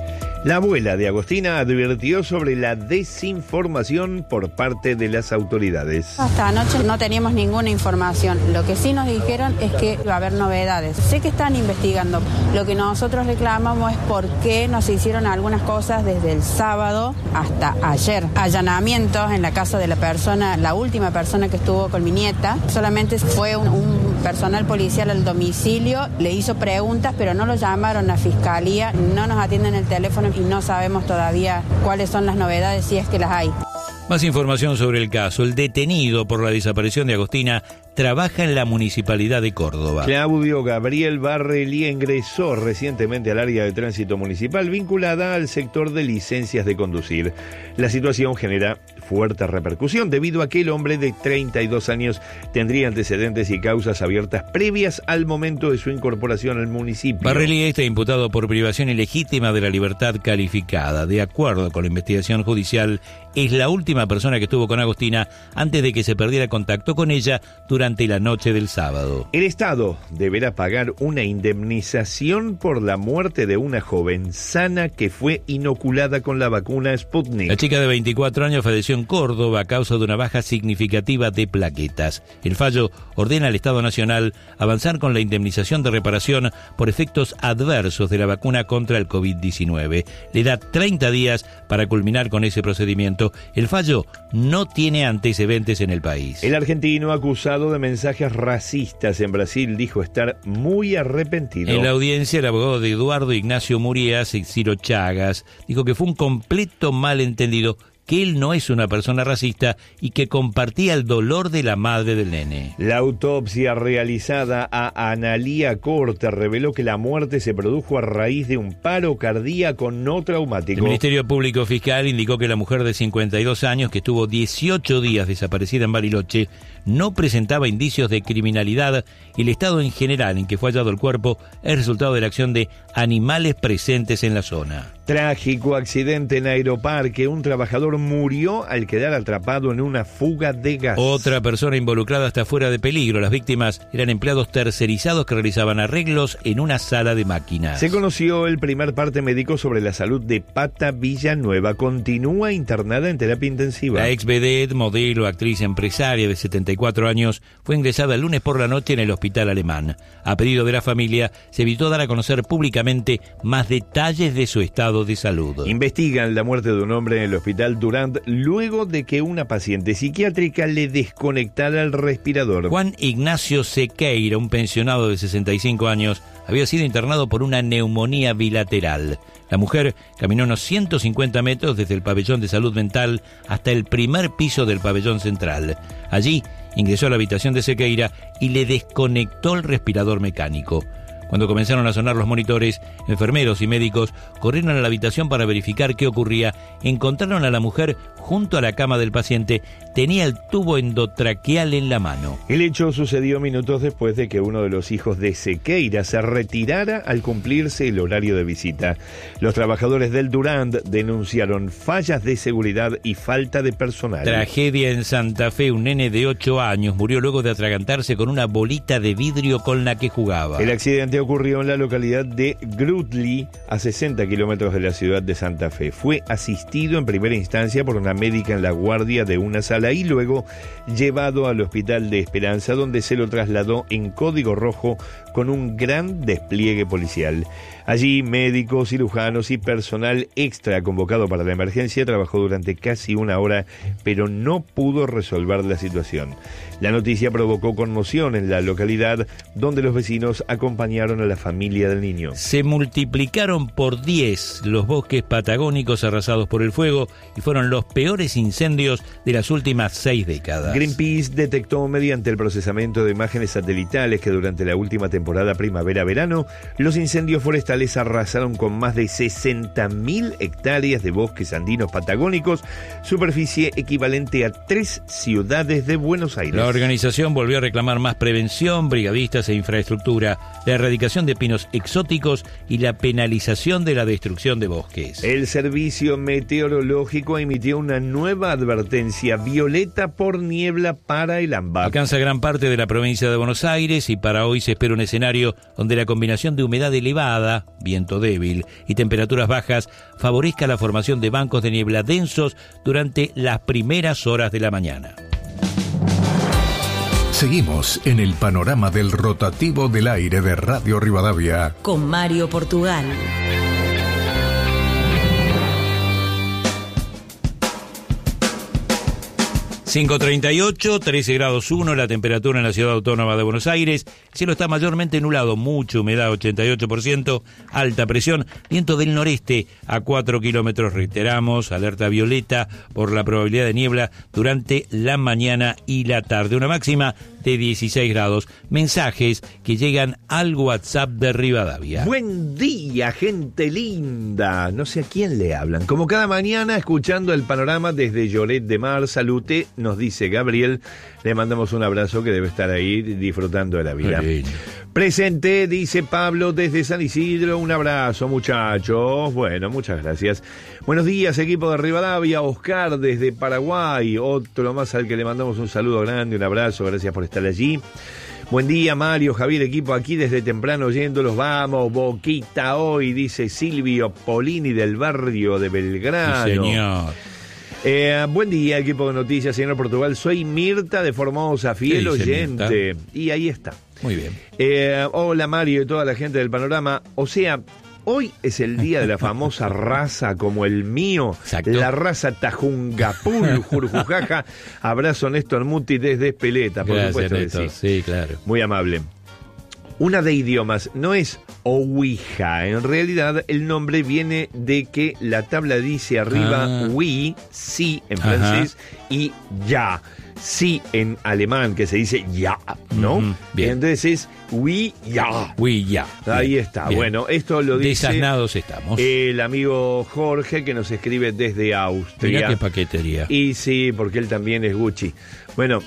La abuela de Agostina advirtió sobre la desinformación por parte de las autoridades. Hasta anoche no teníamos ninguna información. Lo que sí nos dijeron es que va a haber novedades. Sé que están investigando. Lo que nosotros reclamamos es por qué nos hicieron algunas cosas desde el sábado hasta ayer. Allanamientos en la casa de la persona, la última persona que estuvo con mi nieta. Solamente fue un personal policial al domicilio, le hizo preguntas, pero no lo llamaron a fiscalía, no nos atienden el teléfono y no sabemos todavía cuáles son las novedades, si es que las hay. Más información sobre el caso. El detenido por la desaparición de Agostina trabaja en la Municipalidad de Córdoba. Claudio Gabriel Barrelier ingresó recientemente al área de tránsito municipal vinculada al sector de licencias de conducir. La situación genera fuerte repercusión debido a que el hombre de 32 años tendría antecedentes y causas abiertas previas al momento de su incorporación al municipio. Barrelier está imputado por privación ilegítima de la libertad calificada. De acuerdo con la investigación judicial, es la última persona que estuvo con Agostina antes de que se perdiera contacto con ella durante la noche del sábado. El Estado deberá pagar una indemnización por la muerte de una joven sana que fue inoculada con la vacuna Sputnik. La chica de 24 años falleció en Córdoba a causa de una baja significativa de plaquetas. El fallo ordena al Estado Nacional avanzar con la indemnización de reparación por efectos adversos de la vacuna contra el COVID-19. Le da 30 días para culminar con ese procedimiento. El fallo no tiene antecedentes en el país. El argentino acusado de mensajes racistas en Brasil dijo estar muy arrepentido. En la audiencia, el abogado de Eduardo Ignacio Murias, Ciro Chagas, dijo que fue un completo malentendido, que él no es una persona racista y que compartía el dolor de la madre del nene. La autopsia realizada a Analía Corte reveló que la muerte se produjo a raíz de un paro cardíaco no traumático. El Ministerio Público Fiscal indicó que la mujer de 52 años, que estuvo 18 días desaparecida en Bariloche, no presentaba indicios de criminalidad y el estado en general en que fue hallado el cuerpo es resultado de la acción de animales presentes en la zona. Trágico accidente en Aeroparque. Un trabajador murió al quedar atrapado en una fuga de gas. Otra persona involucrada está fuera de peligro. Las víctimas eran empleados tercerizados que realizaban arreglos en una sala de máquinas. Se conoció el primer parte médico sobre la salud de Pata Villanueva. Continúa internada en terapia intensiva. La ex vedette, modelo, actriz, empresaria de 74 años fue ingresada el lunes por la noche en el hospital alemán. A pedido de la familia, se evitó dar a conocer públicamente más detalles de su estado de salud. Investigan la muerte de un hombre en el hospital Durand luego de que una paciente psiquiátrica le desconectara el respirador. Juan Ignacio Sequeira, un pensionado de 65 años, había sido internado por una neumonía bilateral. La mujer caminó unos 150 metros desde el pabellón de salud mental hasta el primer piso del pabellón central. Allí ingresó a la habitación de Sequeira y le desconectó el respirador mecánico. Cuando comenzaron a sonar los monitores, enfermeros y médicos corrieron a la habitación para verificar qué ocurría. Encontraron a la mujer junto a la cama del paciente. Tenía el tubo endotraqueal en la mano. El hecho sucedió minutos después de que uno de los hijos de Sequeira se retirara al cumplirse el horario de visita. Los trabajadores del Durand denunciaron fallas de seguridad y falta de personal. Tragedia en Santa Fe. Un nene de 8 años murió luego de atragantarse con una bolita de vidrio con la que jugaba. El accidente ocurrió en la localidad de Grutli, a 60 kilómetros de la ciudad de Santa Fe. Fue asistido en primera instancia por una médica en la guardia de una sala y luego llevado al hospital de Esperanza, donde se lo trasladó en código rojo con un gran despliegue policial. Allí, médicos, cirujanos y personal extra convocado para la emergencia trabajó durante casi una hora, pero no pudo resolver la situación. La noticia provocó conmoción en la localidad, donde los vecinos acompañaron a la familia del niño. Se multiplicaron por 10 los bosques patagónicos arrasados por el fuego y fueron los peores incendios de las últimas 6 décadas. Greenpeace detectó mediante el procesamiento de imágenes satelitales que durante la última temporada primavera-verano, los incendios forestales arrasaron con más de 60.000 hectáreas de bosques andinos patagónicos, superficie equivalente a 3 ciudades de Buenos Aires. La organización volvió a reclamar más prevención, brigadistas e infraestructura, la erradicación de pinos exóticos y la penalización de la destrucción de bosques. El Servicio Meteorológico emitió una nueva advertencia violeta por niebla para el AMBA. Alcanza gran parte de la provincia de Buenos Aires y para hoy se espera un escenario donde la combinación de humedad elevada, viento débil y temperaturas bajas favorezca la formación de bancos de niebla densos durante las primeras horas de la mañana. Seguimos en el panorama del rotativo del aire de Radio Rivadavia con Mario Portugal. 5:38, 13 grados 1, la temperatura en la ciudad autónoma de Buenos Aires. El cielo está mayormente nublado, mucha humedad, 88%, alta presión, viento del noreste a 4 kilómetros. Reiteramos, alerta violeta por la probabilidad de niebla durante la mañana y la tarde. Una máxima de 16 grados. Mensajes que llegan al WhatsApp de Rivadavia. Buen día, gente linda. No sé a quién le hablan. Como cada mañana, escuchando el panorama desde Lloret de Mar. Salute, nos dice Gabriel. Le mandamos un abrazo, que debe estar ahí disfrutando de la vida. Presente, dice Pablo desde San Isidro. Un abrazo, muchachos. Bueno, muchas gracias. Buenos días, equipo de Rivadavia. Oscar desde Paraguay, otro más al que le mandamos un saludo grande, un abrazo, gracias por estar allí. Buen día, Mario, Javier, equipo aquí desde temprano oyéndolos. Vamos, Boquita hoy, dice Silvio Polini del barrio de Belgrano. Sí, señor. Buen día, equipo de noticias, señor Portugal. Soy Mirta de Formosa, fiel oyente. Mirta? Y ahí está. Muy bien. Hola, Mario y toda la gente del panorama. O sea, hoy es el día de la famosa raza como el mío. Exacto. La raza Tajungapul, Jurjujaja. Abrazo, Néstor Muti desde Espeleta, por Gracias, supuesto. Néstor. Sí, claro. Muy amable. Una de idiomas, no es Ouija. En realidad, el nombre viene de que la tabla dice arriba oui, sí en francés, y ya. Sí en alemán, que se dice ya, ¿no? Bien. Entonces es oui, ya. Oui, ya. Ahí bien, está. Bien. Bueno, esto lo dice desasnados estamos. El amigo Jorge, que nos escribe desde Austria. Mirá qué paquetería. Y sí, porque él también es Gucci. Bueno,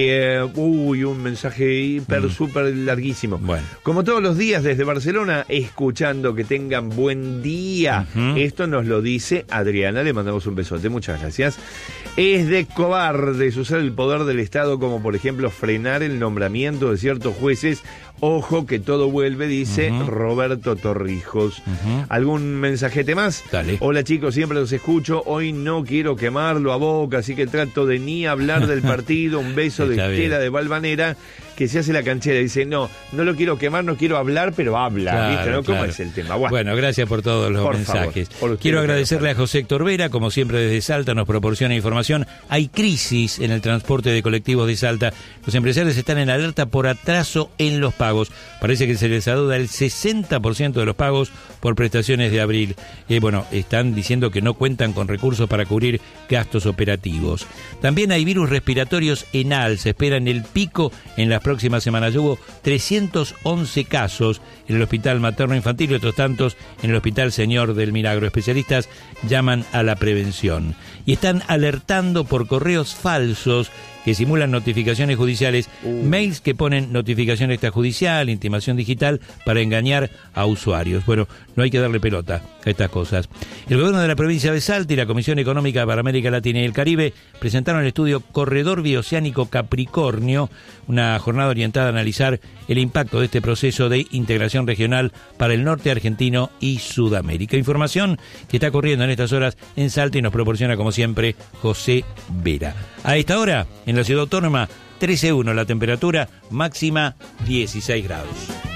un mensaje súper larguísimo. Bueno. Como todos los días desde Barcelona, escuchando, que tengan buen día. Esto nos lo dice Adriana, le mandamos un besote, muchas gracias. Es de cobardes usar el poder del Estado, como por ejemplo frenar el nombramiento de ciertos jueces. Ojo que todo vuelve, dice Roberto Torrijos. ¿Algún mensajete más? Dale. Hola chicos, siempre los escucho. Hoy no quiero quemarlo a Boca, así que trato de ni hablar del partido. Un beso de Estela de Valvanera, que se hace la canchera. Dice, no lo quiero quemar, no quiero hablar, pero habla. Claro, ¿viste? ¿No? ¿Cómo claro. es el tema? Bueno, gracias por todos los mensajes. Quiero agradecerle a José Héctor Vera, como siempre desde Salta nos proporciona información. Hay crisis en el transporte de colectivos de Salta. Los empresarios están en alerta por atraso en los pagos. Parece que se les adeuda el 60% de los pagos por prestaciones de abril. Están diciendo que no cuentan con recursos para cubrir gastos operativos. También hay virus respiratorios en alza. Esperan el pico en las próximas semanas. Hubo 311 casos en el Hospital Materno Infantil y otros tantos en el Hospital Señor del Milagro. Especialistas llaman a la prevención y están alertando por correos falsos que simulan notificaciones judiciales, mails que ponen notificación extrajudicial, intimación digital para engañar a usuarios. Bueno, no hay que darle pelota a estas cosas. El gobierno de la provincia de Salta y la Comisión Económica para América Latina y el Caribe presentaron el estudio Corredor Bioceánico Capricornio, una jornada orientada a analizar el impacto de este proceso de integración regional para el norte argentino y Sudamérica. Información que está corriendo en estas horas en Salta y nos proporciona, como siempre, José Vera. A esta hora, en la ciudad autónoma, 13.1 la temperatura, máxima 16 grados.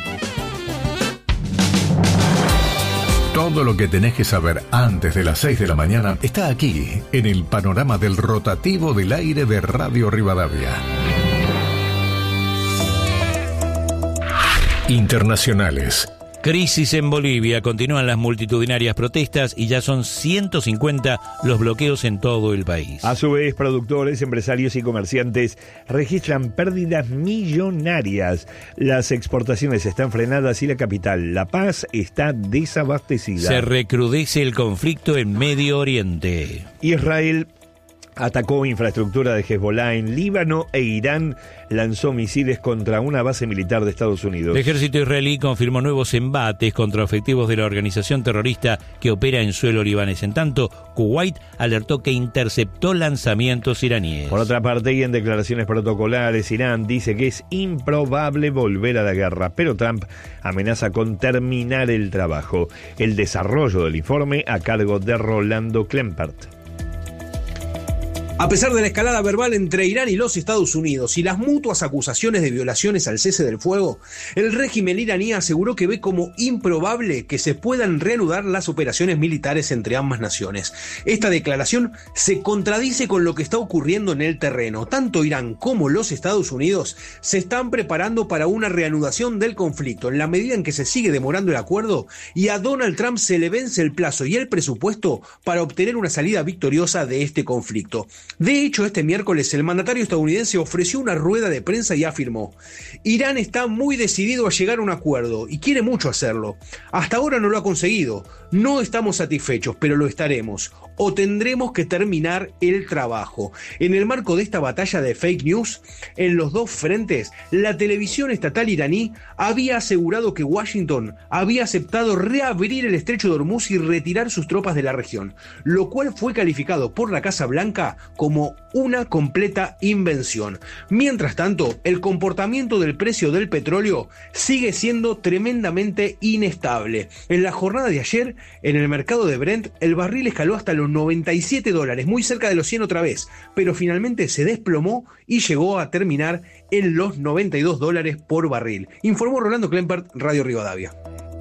Todo lo que tenés que saber antes de las 6 de la mañana está aquí, en el panorama del rotativo del aire de Radio Rivadavia. Internacionales. Crisis en Bolivia, continúan las multitudinarias protestas y ya son 150 los bloqueos en todo el país. A su vez, productores, empresarios y comerciantes registran pérdidas millonarias. Las exportaciones están frenadas y la capital, La Paz, está desabastecida. Se recrudece el conflicto en Medio Oriente. Israel atacó infraestructura de Hezbollah en Líbano e Irán lanzó misiles contra una base militar de Estados Unidos. El ejército israelí confirmó nuevos embates contra objetivos de la organización terrorista que opera en suelo libanés. En tanto, Kuwait alertó que interceptó lanzamientos iraníes. Por otra parte, y en declaraciones protocolares, Irán dice que es improbable volver a la guerra, pero Trump amenaza con terminar el trabajo. El desarrollo del informe a cargo de Rolando Klempert. A pesar de la escalada verbal entre Irán y los Estados Unidos y las mutuas acusaciones de violaciones al cese del fuego, el régimen iraní aseguró que ve como improbable que se puedan reanudar las operaciones militares entre ambas naciones. Esta declaración se contradice con lo que está ocurriendo en el terreno. Tanto Irán como los Estados Unidos se están preparando para una reanudación del conflicto en la medida en que se sigue demorando el acuerdo y a Donald Trump se le vence el plazo y el presupuesto para obtener una salida victoriosa de este conflicto. De hecho, este miércoles el mandatario estadounidense ofreció una rueda de prensa y afirmó: Irán está muy decidido a llegar a un acuerdo y quiere mucho hacerlo. Hasta ahora no lo ha conseguido. No estamos satisfechos, pero lo estaremos. O tendremos que terminar el trabajo. En el marco de esta batalla de fake news, en los dos frentes, la televisión estatal iraní había asegurado que Washington había aceptado reabrir el estrecho de Hormuz y retirar sus tropas de la región, lo cual fue calificado por la Casa Blanca como una completa invención. Mientras tanto, el comportamiento del precio del petróleo sigue siendo tremendamente inestable. En la jornada de ayer, en el mercado de Brent, el barril escaló hasta los $97, muy cerca de los 100 otra vez, pero finalmente se desplomó y llegó a terminar en los $92 por barril. Informó Rolando Klempert, Radio Rivadavia.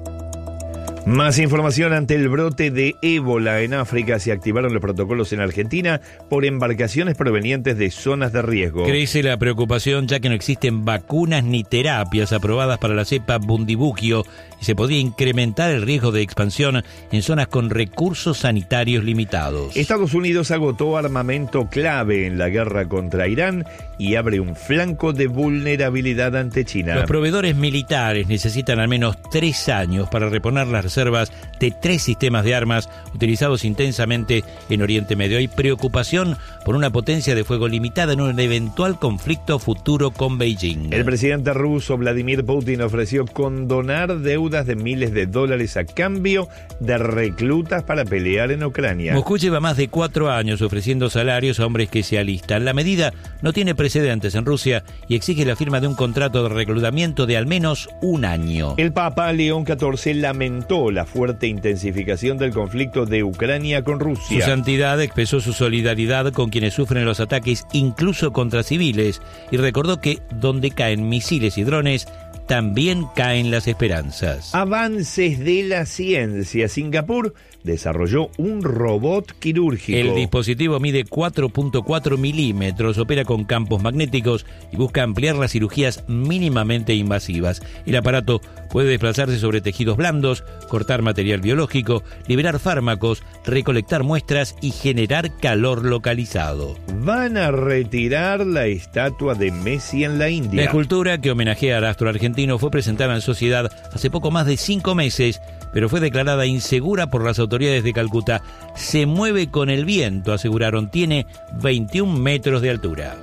Más información: ante el brote de ébola en África, se activaron los protocolos en Argentina por embarcaciones provenientes de zonas de riesgo. Crece la preocupación ya que no existen vacunas ni terapias aprobadas para la cepa Bundibugyo y se podría incrementar el riesgo de expansión en zonas con recursos sanitarios limitados. Estados Unidos agotó armamento clave en la guerra contra Irán y abre un flanco de vulnerabilidad ante China. Los proveedores militares necesitan al menos 3 años para reponer las reservas de 3 sistemas de armas utilizados intensamente en Oriente Medio. Hay preocupación por una potencia de fuego limitada en un eventual conflicto futuro con Beijing. El presidente ruso Vladimir Putin ofreció condonar deudas de miles de dólares a cambio de reclutas para pelear en Ucrania. Moscú lleva más de 4 años ofreciendo salarios a hombres que se alistan. La medida no tiene precedentes en Rusia y exige la firma de un contrato de reclutamiento de al menos 1 año. El Papa León XIV lamentó la fuerte intensificación del conflicto de Ucrania con Rusia. Su santidad expresó su solidaridad con quienes sufren los ataques, incluso contra civiles, y recordó que donde caen misiles y drones, también caen las esperanzas. Avances de la ciencia. Singapur desarrolló un robot quirúrgico. El dispositivo mide 4.4 milímetros, opera con campos magnéticos y busca ampliar las cirugías mínimamente invasivas. El aparato puede desplazarse sobre tejidos blandos, cortar material biológico, liberar fármacos, recolectar muestras y generar calor localizado. Van a retirar la estatua de Messi en la India. La escultura que homenajea al astro argentino fue presentada en sociedad hace poco más de 5 meses, pero fue declarada insegura por las autoridades de Calcuta. Se mueve con el viento, aseguraron. Tiene 21 metros de altura.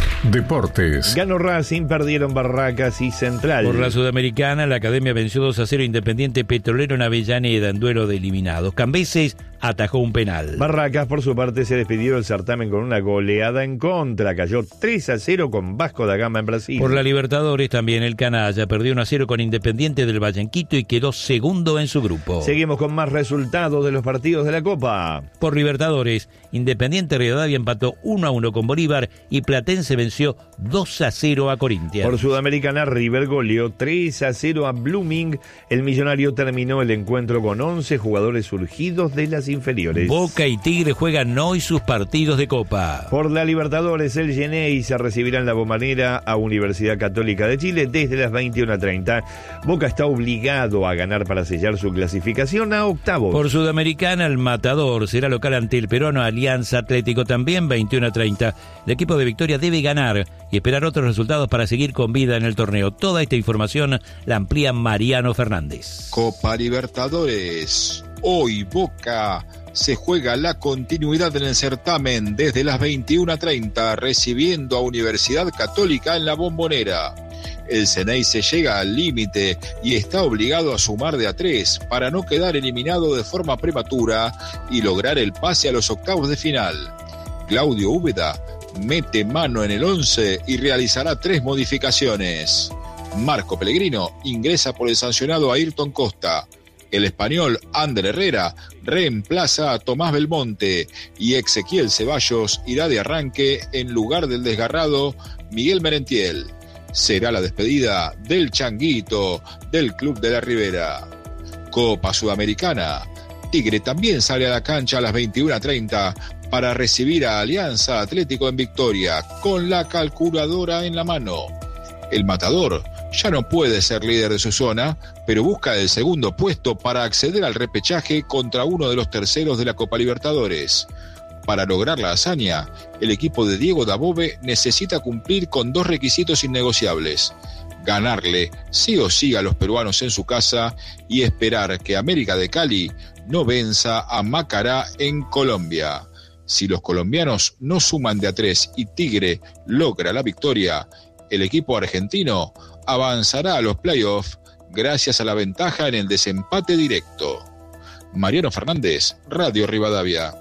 Deportes. Ganó Racing, perdieron Barracas y Central. Por la Sudamericana, la Academia venció 2-0 Independiente Petrolero en Avellaneda en duelo de eliminados. Cambeses atajó un penal. Barracas, por su parte, se despidió del certamen con una goleada en contra. Cayó 3-0 con Vasco da Gama en Brasil. Por la Libertadores también el Canalla perdió 1-0 con Independiente del Valle en Quito y quedó segundo en su grupo. Seguimos con más resultados de los partidos de la Copa. Por Libertadores, Independiente Rivadavia empató 1-1 con Bolívar y Platense venció 2-0 a Corinthians. Por Sudamericana, River goleó 3-0 a Blooming. El Millonario terminó el encuentro con 11 jugadores surgidos de las inferiores. Boca y Tigre juegan hoy sus partidos de Copa. Por la Libertadores, el Geneis se recibirá en la Bombonera a Universidad Católica de Chile desde las 21:30. Boca está obligado a ganar para sellar su clasificación a octavos. Por Sudamericana, el Matador será local ante el peruano Alianza Atlético, también 21:30. El equipo de Victoria debe ganar y esperar otros resultados para seguir con vida en el torneo. Toda esta información la amplía Mariano Fernández. Copa Libertadores. Hoy Boca se juega la continuidad en el certamen desde las 21:30, recibiendo a Universidad Católica en la Bombonera. El Ceney se llega al límite y está obligado a sumar de a 3 para no quedar eliminado de forma prematura y lograr el pase a los octavos de final. Claudio Úbeda mete mano en el 11 y realizará 3 modificaciones. Marco Pellegrino ingresa por el sancionado Ayrton Costa. El español Ander Herrera reemplaza a Tomás Belmonte y Ezequiel Ceballos irá de arranque en lugar del desgarrado Miguel Merentiel. Será la despedida del Changuito del Club de la Ribera. Copa Sudamericana. Tigre también sale a la cancha a las 21:30 para recibir a Alianza Atlético en Victoria con la calculadora en la mano. El Matador ya no puede ser líder de su zona, pero busca el segundo puesto para acceder al repechaje contra uno de los terceros de la Copa Libertadores. Para lograr la hazaña, el equipo de Diego Dabove necesita cumplir con 2 requisitos innegociables: ganarle sí o sí a los peruanos en su casa y esperar que América de Cali no venza a Macará en Colombia. Si los colombianos no suman de a 3 y Tigre logra la victoria, el equipo argentino avanzará a los playoffs gracias a la ventaja en el desempate directo. Mariano Fernández, Radio Rivadavia.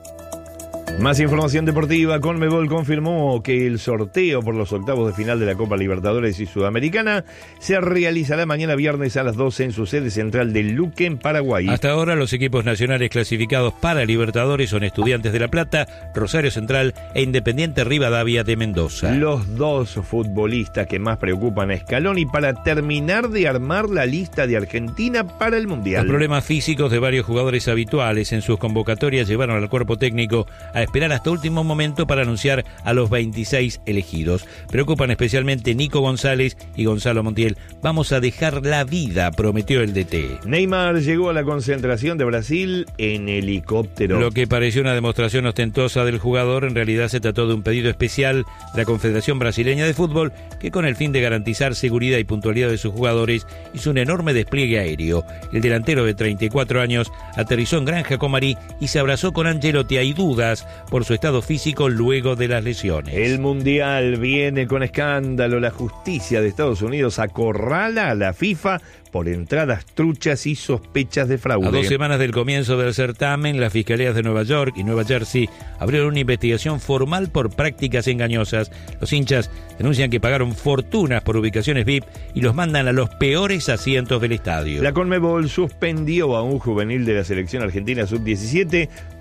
Más información deportiva. Conmebol confirmó que el sorteo por los octavos de final de la Copa Libertadores y Sudamericana se realizará mañana viernes a las 12 en su sede central de Luque, en Paraguay. Hasta ahora los equipos nacionales clasificados para Libertadores son Estudiantes de La Plata, Rosario Central e Independiente Rivadavia de Mendoza. Los 2 futbolistas que más preocupan a Scaloni para terminar de armar la lista de Argentina para el Mundial. Los problemas físicos de varios jugadores habituales en sus convocatorias llevaron al cuerpo técnico a esperar hasta último momento para anunciar a los 26 elegidos. Preocupan especialmente Nico González y Gonzalo Montiel. Vamos a dejar la vida, prometió el DT. Neymar llegó a la concentración de Brasil en helicóptero. Lo que pareció una demostración ostentosa del jugador, en realidad se trató de un pedido especial de la Confederación Brasileña de Fútbol, que con el fin de garantizar seguridad y puntualidad de sus jugadores hizo un enorme despliegue aéreo. El delantero de 34 años aterrizó en Granja Comari y se abrazó con Ancelotti. Hay dudas por su estado físico luego de las lesiones. El Mundial viene con escándalo. La justicia de Estados Unidos acorrala a la FIFA por entradas truchas y sospechas de fraude. A 2 semanas del comienzo del certamen, las fiscalías de Nueva York y Nueva Jersey abrieron una investigación formal por prácticas engañosas. Los hinchas denuncian que pagaron fortunas por ubicaciones VIP y los mandan a los peores asientos del estadio. La Conmebol suspendió a un juvenil de la selección argentina sub-17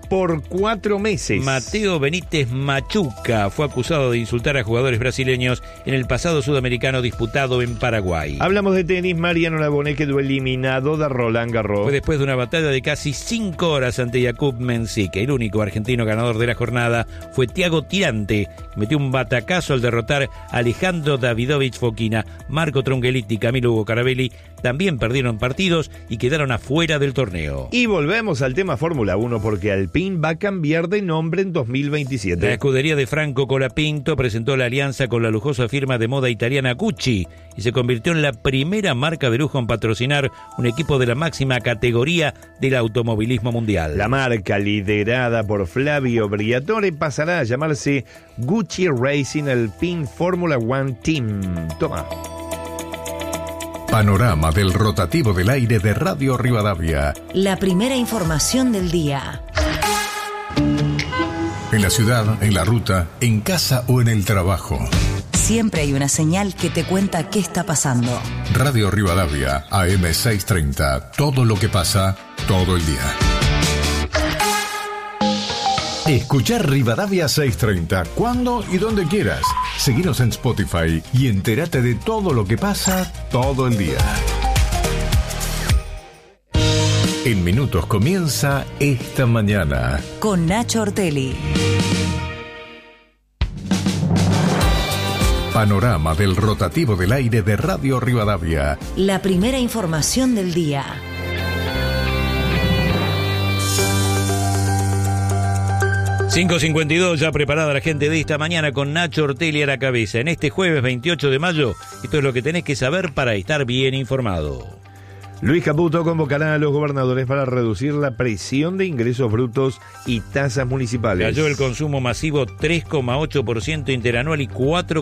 por 4 meses. Mateo Benítez Machuca fue acusado de insultar a jugadores brasileños en el pasado sudamericano disputado en Paraguay. Hablamos de tenis. Mariano Nabone quedó eliminado de Roland Garros. Fue después de una batalla de casi 5 horas ante Jakub Mensik. El único argentino ganador de la jornada fue Thiago Tirante, que metió un batacazo al derrotar a Alejandro Davidovich Fokina. Marco Tronchetti y Camilo Hugo Carabelli también perdieron partidos y quedaron afuera del torneo. Y volvemos al tema Fórmula 1 porque Alpine va a cambiar de nombre en 2027. La escudería de Franco Colapinto presentó la alianza con la lujosa firma de moda italiana Gucci y se convirtió en la primera marca de lujo en patrocinar un equipo de la máxima categoría del automovilismo mundial. La marca, liderada por Flavio Briatore, pasará a llamarse Gucci Racing Alpine Formula One Team. Toma. Panorama del rotativo del aire de Radio Rivadavia. La primera información del día. En la ciudad, en la ruta, en casa o en el trabajo. Siempre hay una señal que te cuenta qué está pasando. Radio Rivadavia, AM 630. Todo lo que pasa, todo el día. Escuchar Rivadavia 630 cuando y donde quieras. Seguinos en Spotify y entérate de todo lo que pasa todo el día. En minutos comienza Esta Mañana. Con Nacho Ortelli. Panorama del rotativo del aire de Radio Rivadavia. La primera información del día. 5:52, ya preparada la gente de Esta Mañana con Nacho Ortelli a la cabeza. En este jueves 28 de mayo, esto es lo que tenés que saber para estar bien informado. Luis Caputo convocará a los gobernadores para reducir la presión de ingresos brutos y tasas municipales. Cayó el consumo masivo 3,8% interanual y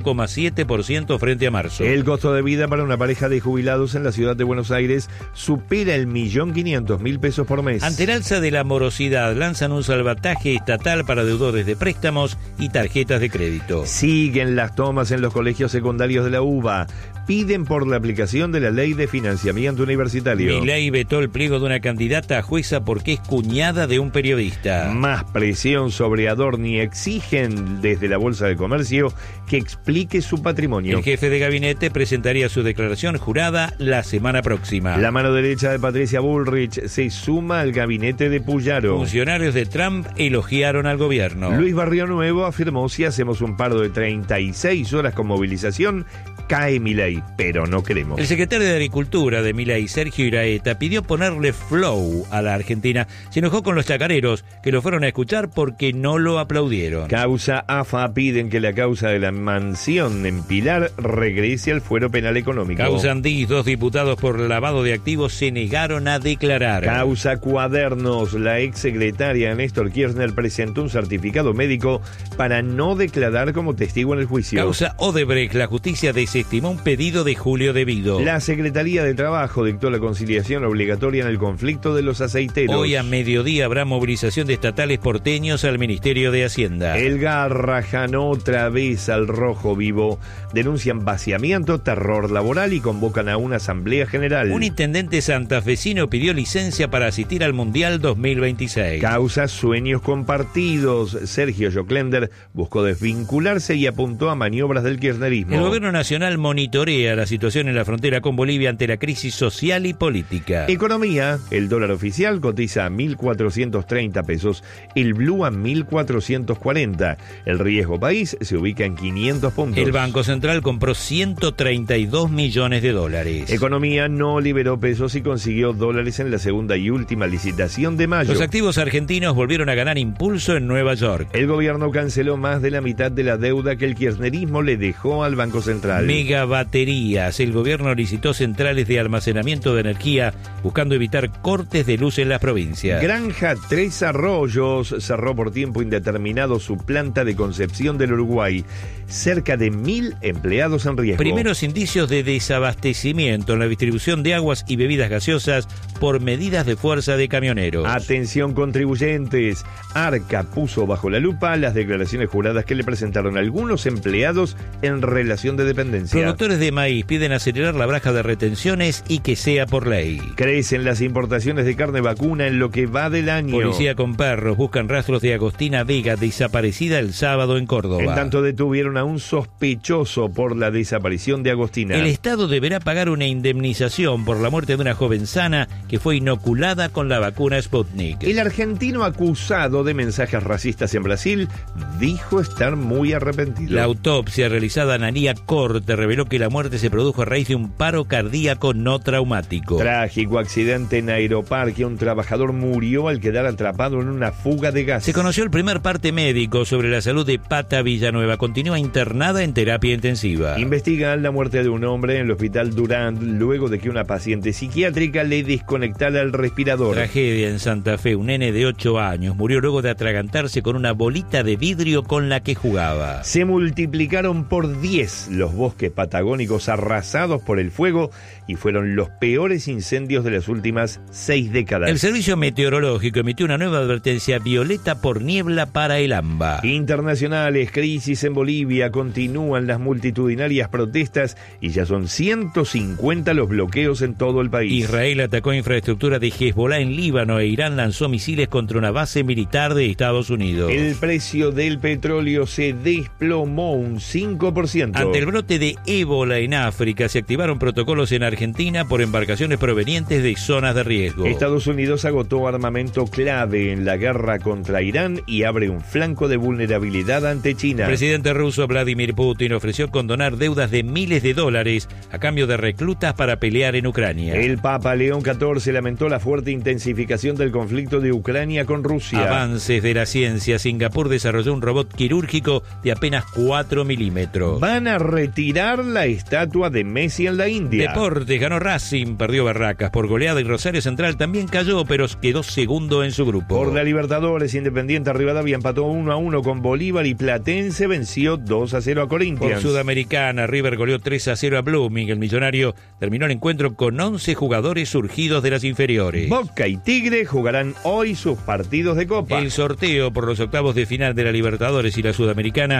4,7% frente a marzo. El costo de vida para una pareja de jubilados en la ciudad de Buenos Aires supera el 1.500.000 pesos por mes. Ante el alza de la morosidad, lanzan un salvataje estatal para deudores de préstamos y tarjetas de crédito. Siguen las tomas en los colegios secundarios de la UBA. Piden por la aplicación de la Ley de Financiamiento Universitario. Milei vetó el pliego de una candidata a jueza porque es cuñada de un periodista. Más presión sobre Adorni. Exigen desde la Bolsa de Comercio que explique su patrimonio. El jefe de gabinete presentaría su declaración jurada la semana próxima. La mano derecha de Patricia Bullrich se suma al gabinete de Puyaro. Funcionarios de Trump elogiaron al gobierno. Luis Barrionuevo afirmó: si hacemos un paro de 36 horas con movilización, cae Milei, pero no queremos. El secretario de Agricultura de Milei, Sergio Iraeta, pidió ponerle flow a la Argentina. Se enojó con los chacareros, que lo fueron a escuchar porque no lo aplaudieron. Causa AFA piden que la causa de la mansión en Pilar regrese al fuero penal económico. Causa Andís, 2 diputados por lavado de activos se negaron a declarar. Causa Cuadernos, la exsecretaria Néstor Kirchner presentó un certificado médico para no declarar como testigo en el juicio. Causa Odebrecht, la justicia desestimó un pedido de Julio Devido. La Secretaría de Trabajo dictó la conciliación obligatoria en el conflicto de los aceiteros. Hoy a mediodía habrá movilización de estatales porteños al Ministerio de Hacienda. El Garrahan otra vez al rojo vivo. Denuncian vaciamiento, terror laboral y convocan a una asamblea general. Un intendente santafesino pidió licencia para asistir al Mundial 2026. Causa sueños compartidos. Sergio Joclender buscó desvincularse y apuntó a maniobras del kirchnerismo. El gobierno nacional monitorea la situación en la frontera con Bolivia ante la crisis social y política. Economía, el dólar oficial cotiza a 1.430 pesos, el blue a 1.440. El riesgo país se ubica en 500 puntos. El Banco Central compró 132 millones de dólares. Economía no liberó pesos y consiguió dólares en la segunda y última licitación de mayo. Los activos argentinos volvieron a ganar impulso en Nueva York. El gobierno canceló más de la mitad de la deuda que el kirchnerismo le dejó al Banco Central. Megabaterías. El gobierno licitó centrales de almacenamiento de energía buscando evitar cortes de luz en las provincias. Granja Tres Arroyos cerró por tiempo indeterminado su planta de Concepción del Uruguay. Cerca de 1.000 empleados en riesgo. Primeros indicios de desabastecimiento en la distribución de aguas y bebidas gaseosas por medidas de fuerza de camioneros. Atención contribuyentes. Arca puso bajo la lupa las declaraciones juradas que le presentaron algunos empleados en relación de dependencia. Productores de Maíz piden acelerar la baja de retenciones y que sea por ley. Crecen las importaciones de carne vacuna en lo que va del año. Policía con perros buscan rastros de Agostina Vega, desaparecida el sábado en Córdoba. En tanto detuvieron a un sospechoso por la desaparición de Agostina. El Estado deberá pagar una indemnización por la muerte de una joven sana que fue inoculada con la vacuna Sputnik. El argentino acusado de mensajes racistas en Brasil dijo estar muy arrepentido. La autopsia realizada en Analía Corte reveló que la muerte se produjo a raíz de un paro cardíaco no traumático. Trágico accidente en Aeroparque. Un trabajador murió al quedar atrapado en una fuga de gas. Se conoció el primer parte médico sobre la salud de Pata Villanueva. Continúa internada en terapia intensiva. Investigan la muerte de un hombre en el hospital Durand luego de que una paciente psiquiátrica le desconectara el respirador. Tragedia en Santa Fe. Un nene de 8 años murió luego de atragantarse con una bolita de vidrio con la que jugaba. Se multiplicaron por 10 los bosques patagónicos arrasados por el fuego y fueron los peores incendios de las últimas 6 décadas. El Servicio Meteorológico emitió una nueva advertencia violeta por niebla para el AMBA. Internacionales, crisis en Bolivia, continúan las multitudinarias protestas y ya son 150 los bloqueos en todo el país. Israel atacó infraestructura de Hezbollah en Líbano e Irán lanzó misiles contra una base militar de Estados Unidos. El precio del petróleo se desplomó un 5%. Ante el brote de ébola en África, se activaron protocolos en Argentina por embarcaciones provenientes de zonas de riesgo. Estados Unidos agotó armamento clave en la guerra contra Irán y abre un flanco de vulnerabilidad ante China. El presidente ruso Vladimir Putin ofreció condonar deudas de miles de dólares a cambio de reclutas para pelear en Ucrania. El Papa León XIV lamentó la fuerte intensificación del conflicto de Ucrania con Rusia. Avances de la ciencia. Singapur desarrolló un robot quirúrgico de apenas 4 milímetros. Van a retirar la estatua de Messi en la India. Deportes, ganó Racing, perdió Barracas por goleada y Rosario Central también cayó, pero quedó segundo en su grupo. Por la Libertadores, Independiente Rivadavia empató 1-1 con Bolívar y Platense venció 2-0 a Corinthians. Por Sudamericana, River goleó 3-0 a Blooming. El millonario terminó el encuentro con 11 jugadores surgidos de las inferiores. Boca y Tigre jugarán hoy sus partidos de Copa. El sorteo por los octavos de final de la Libertadores y la Sudamericana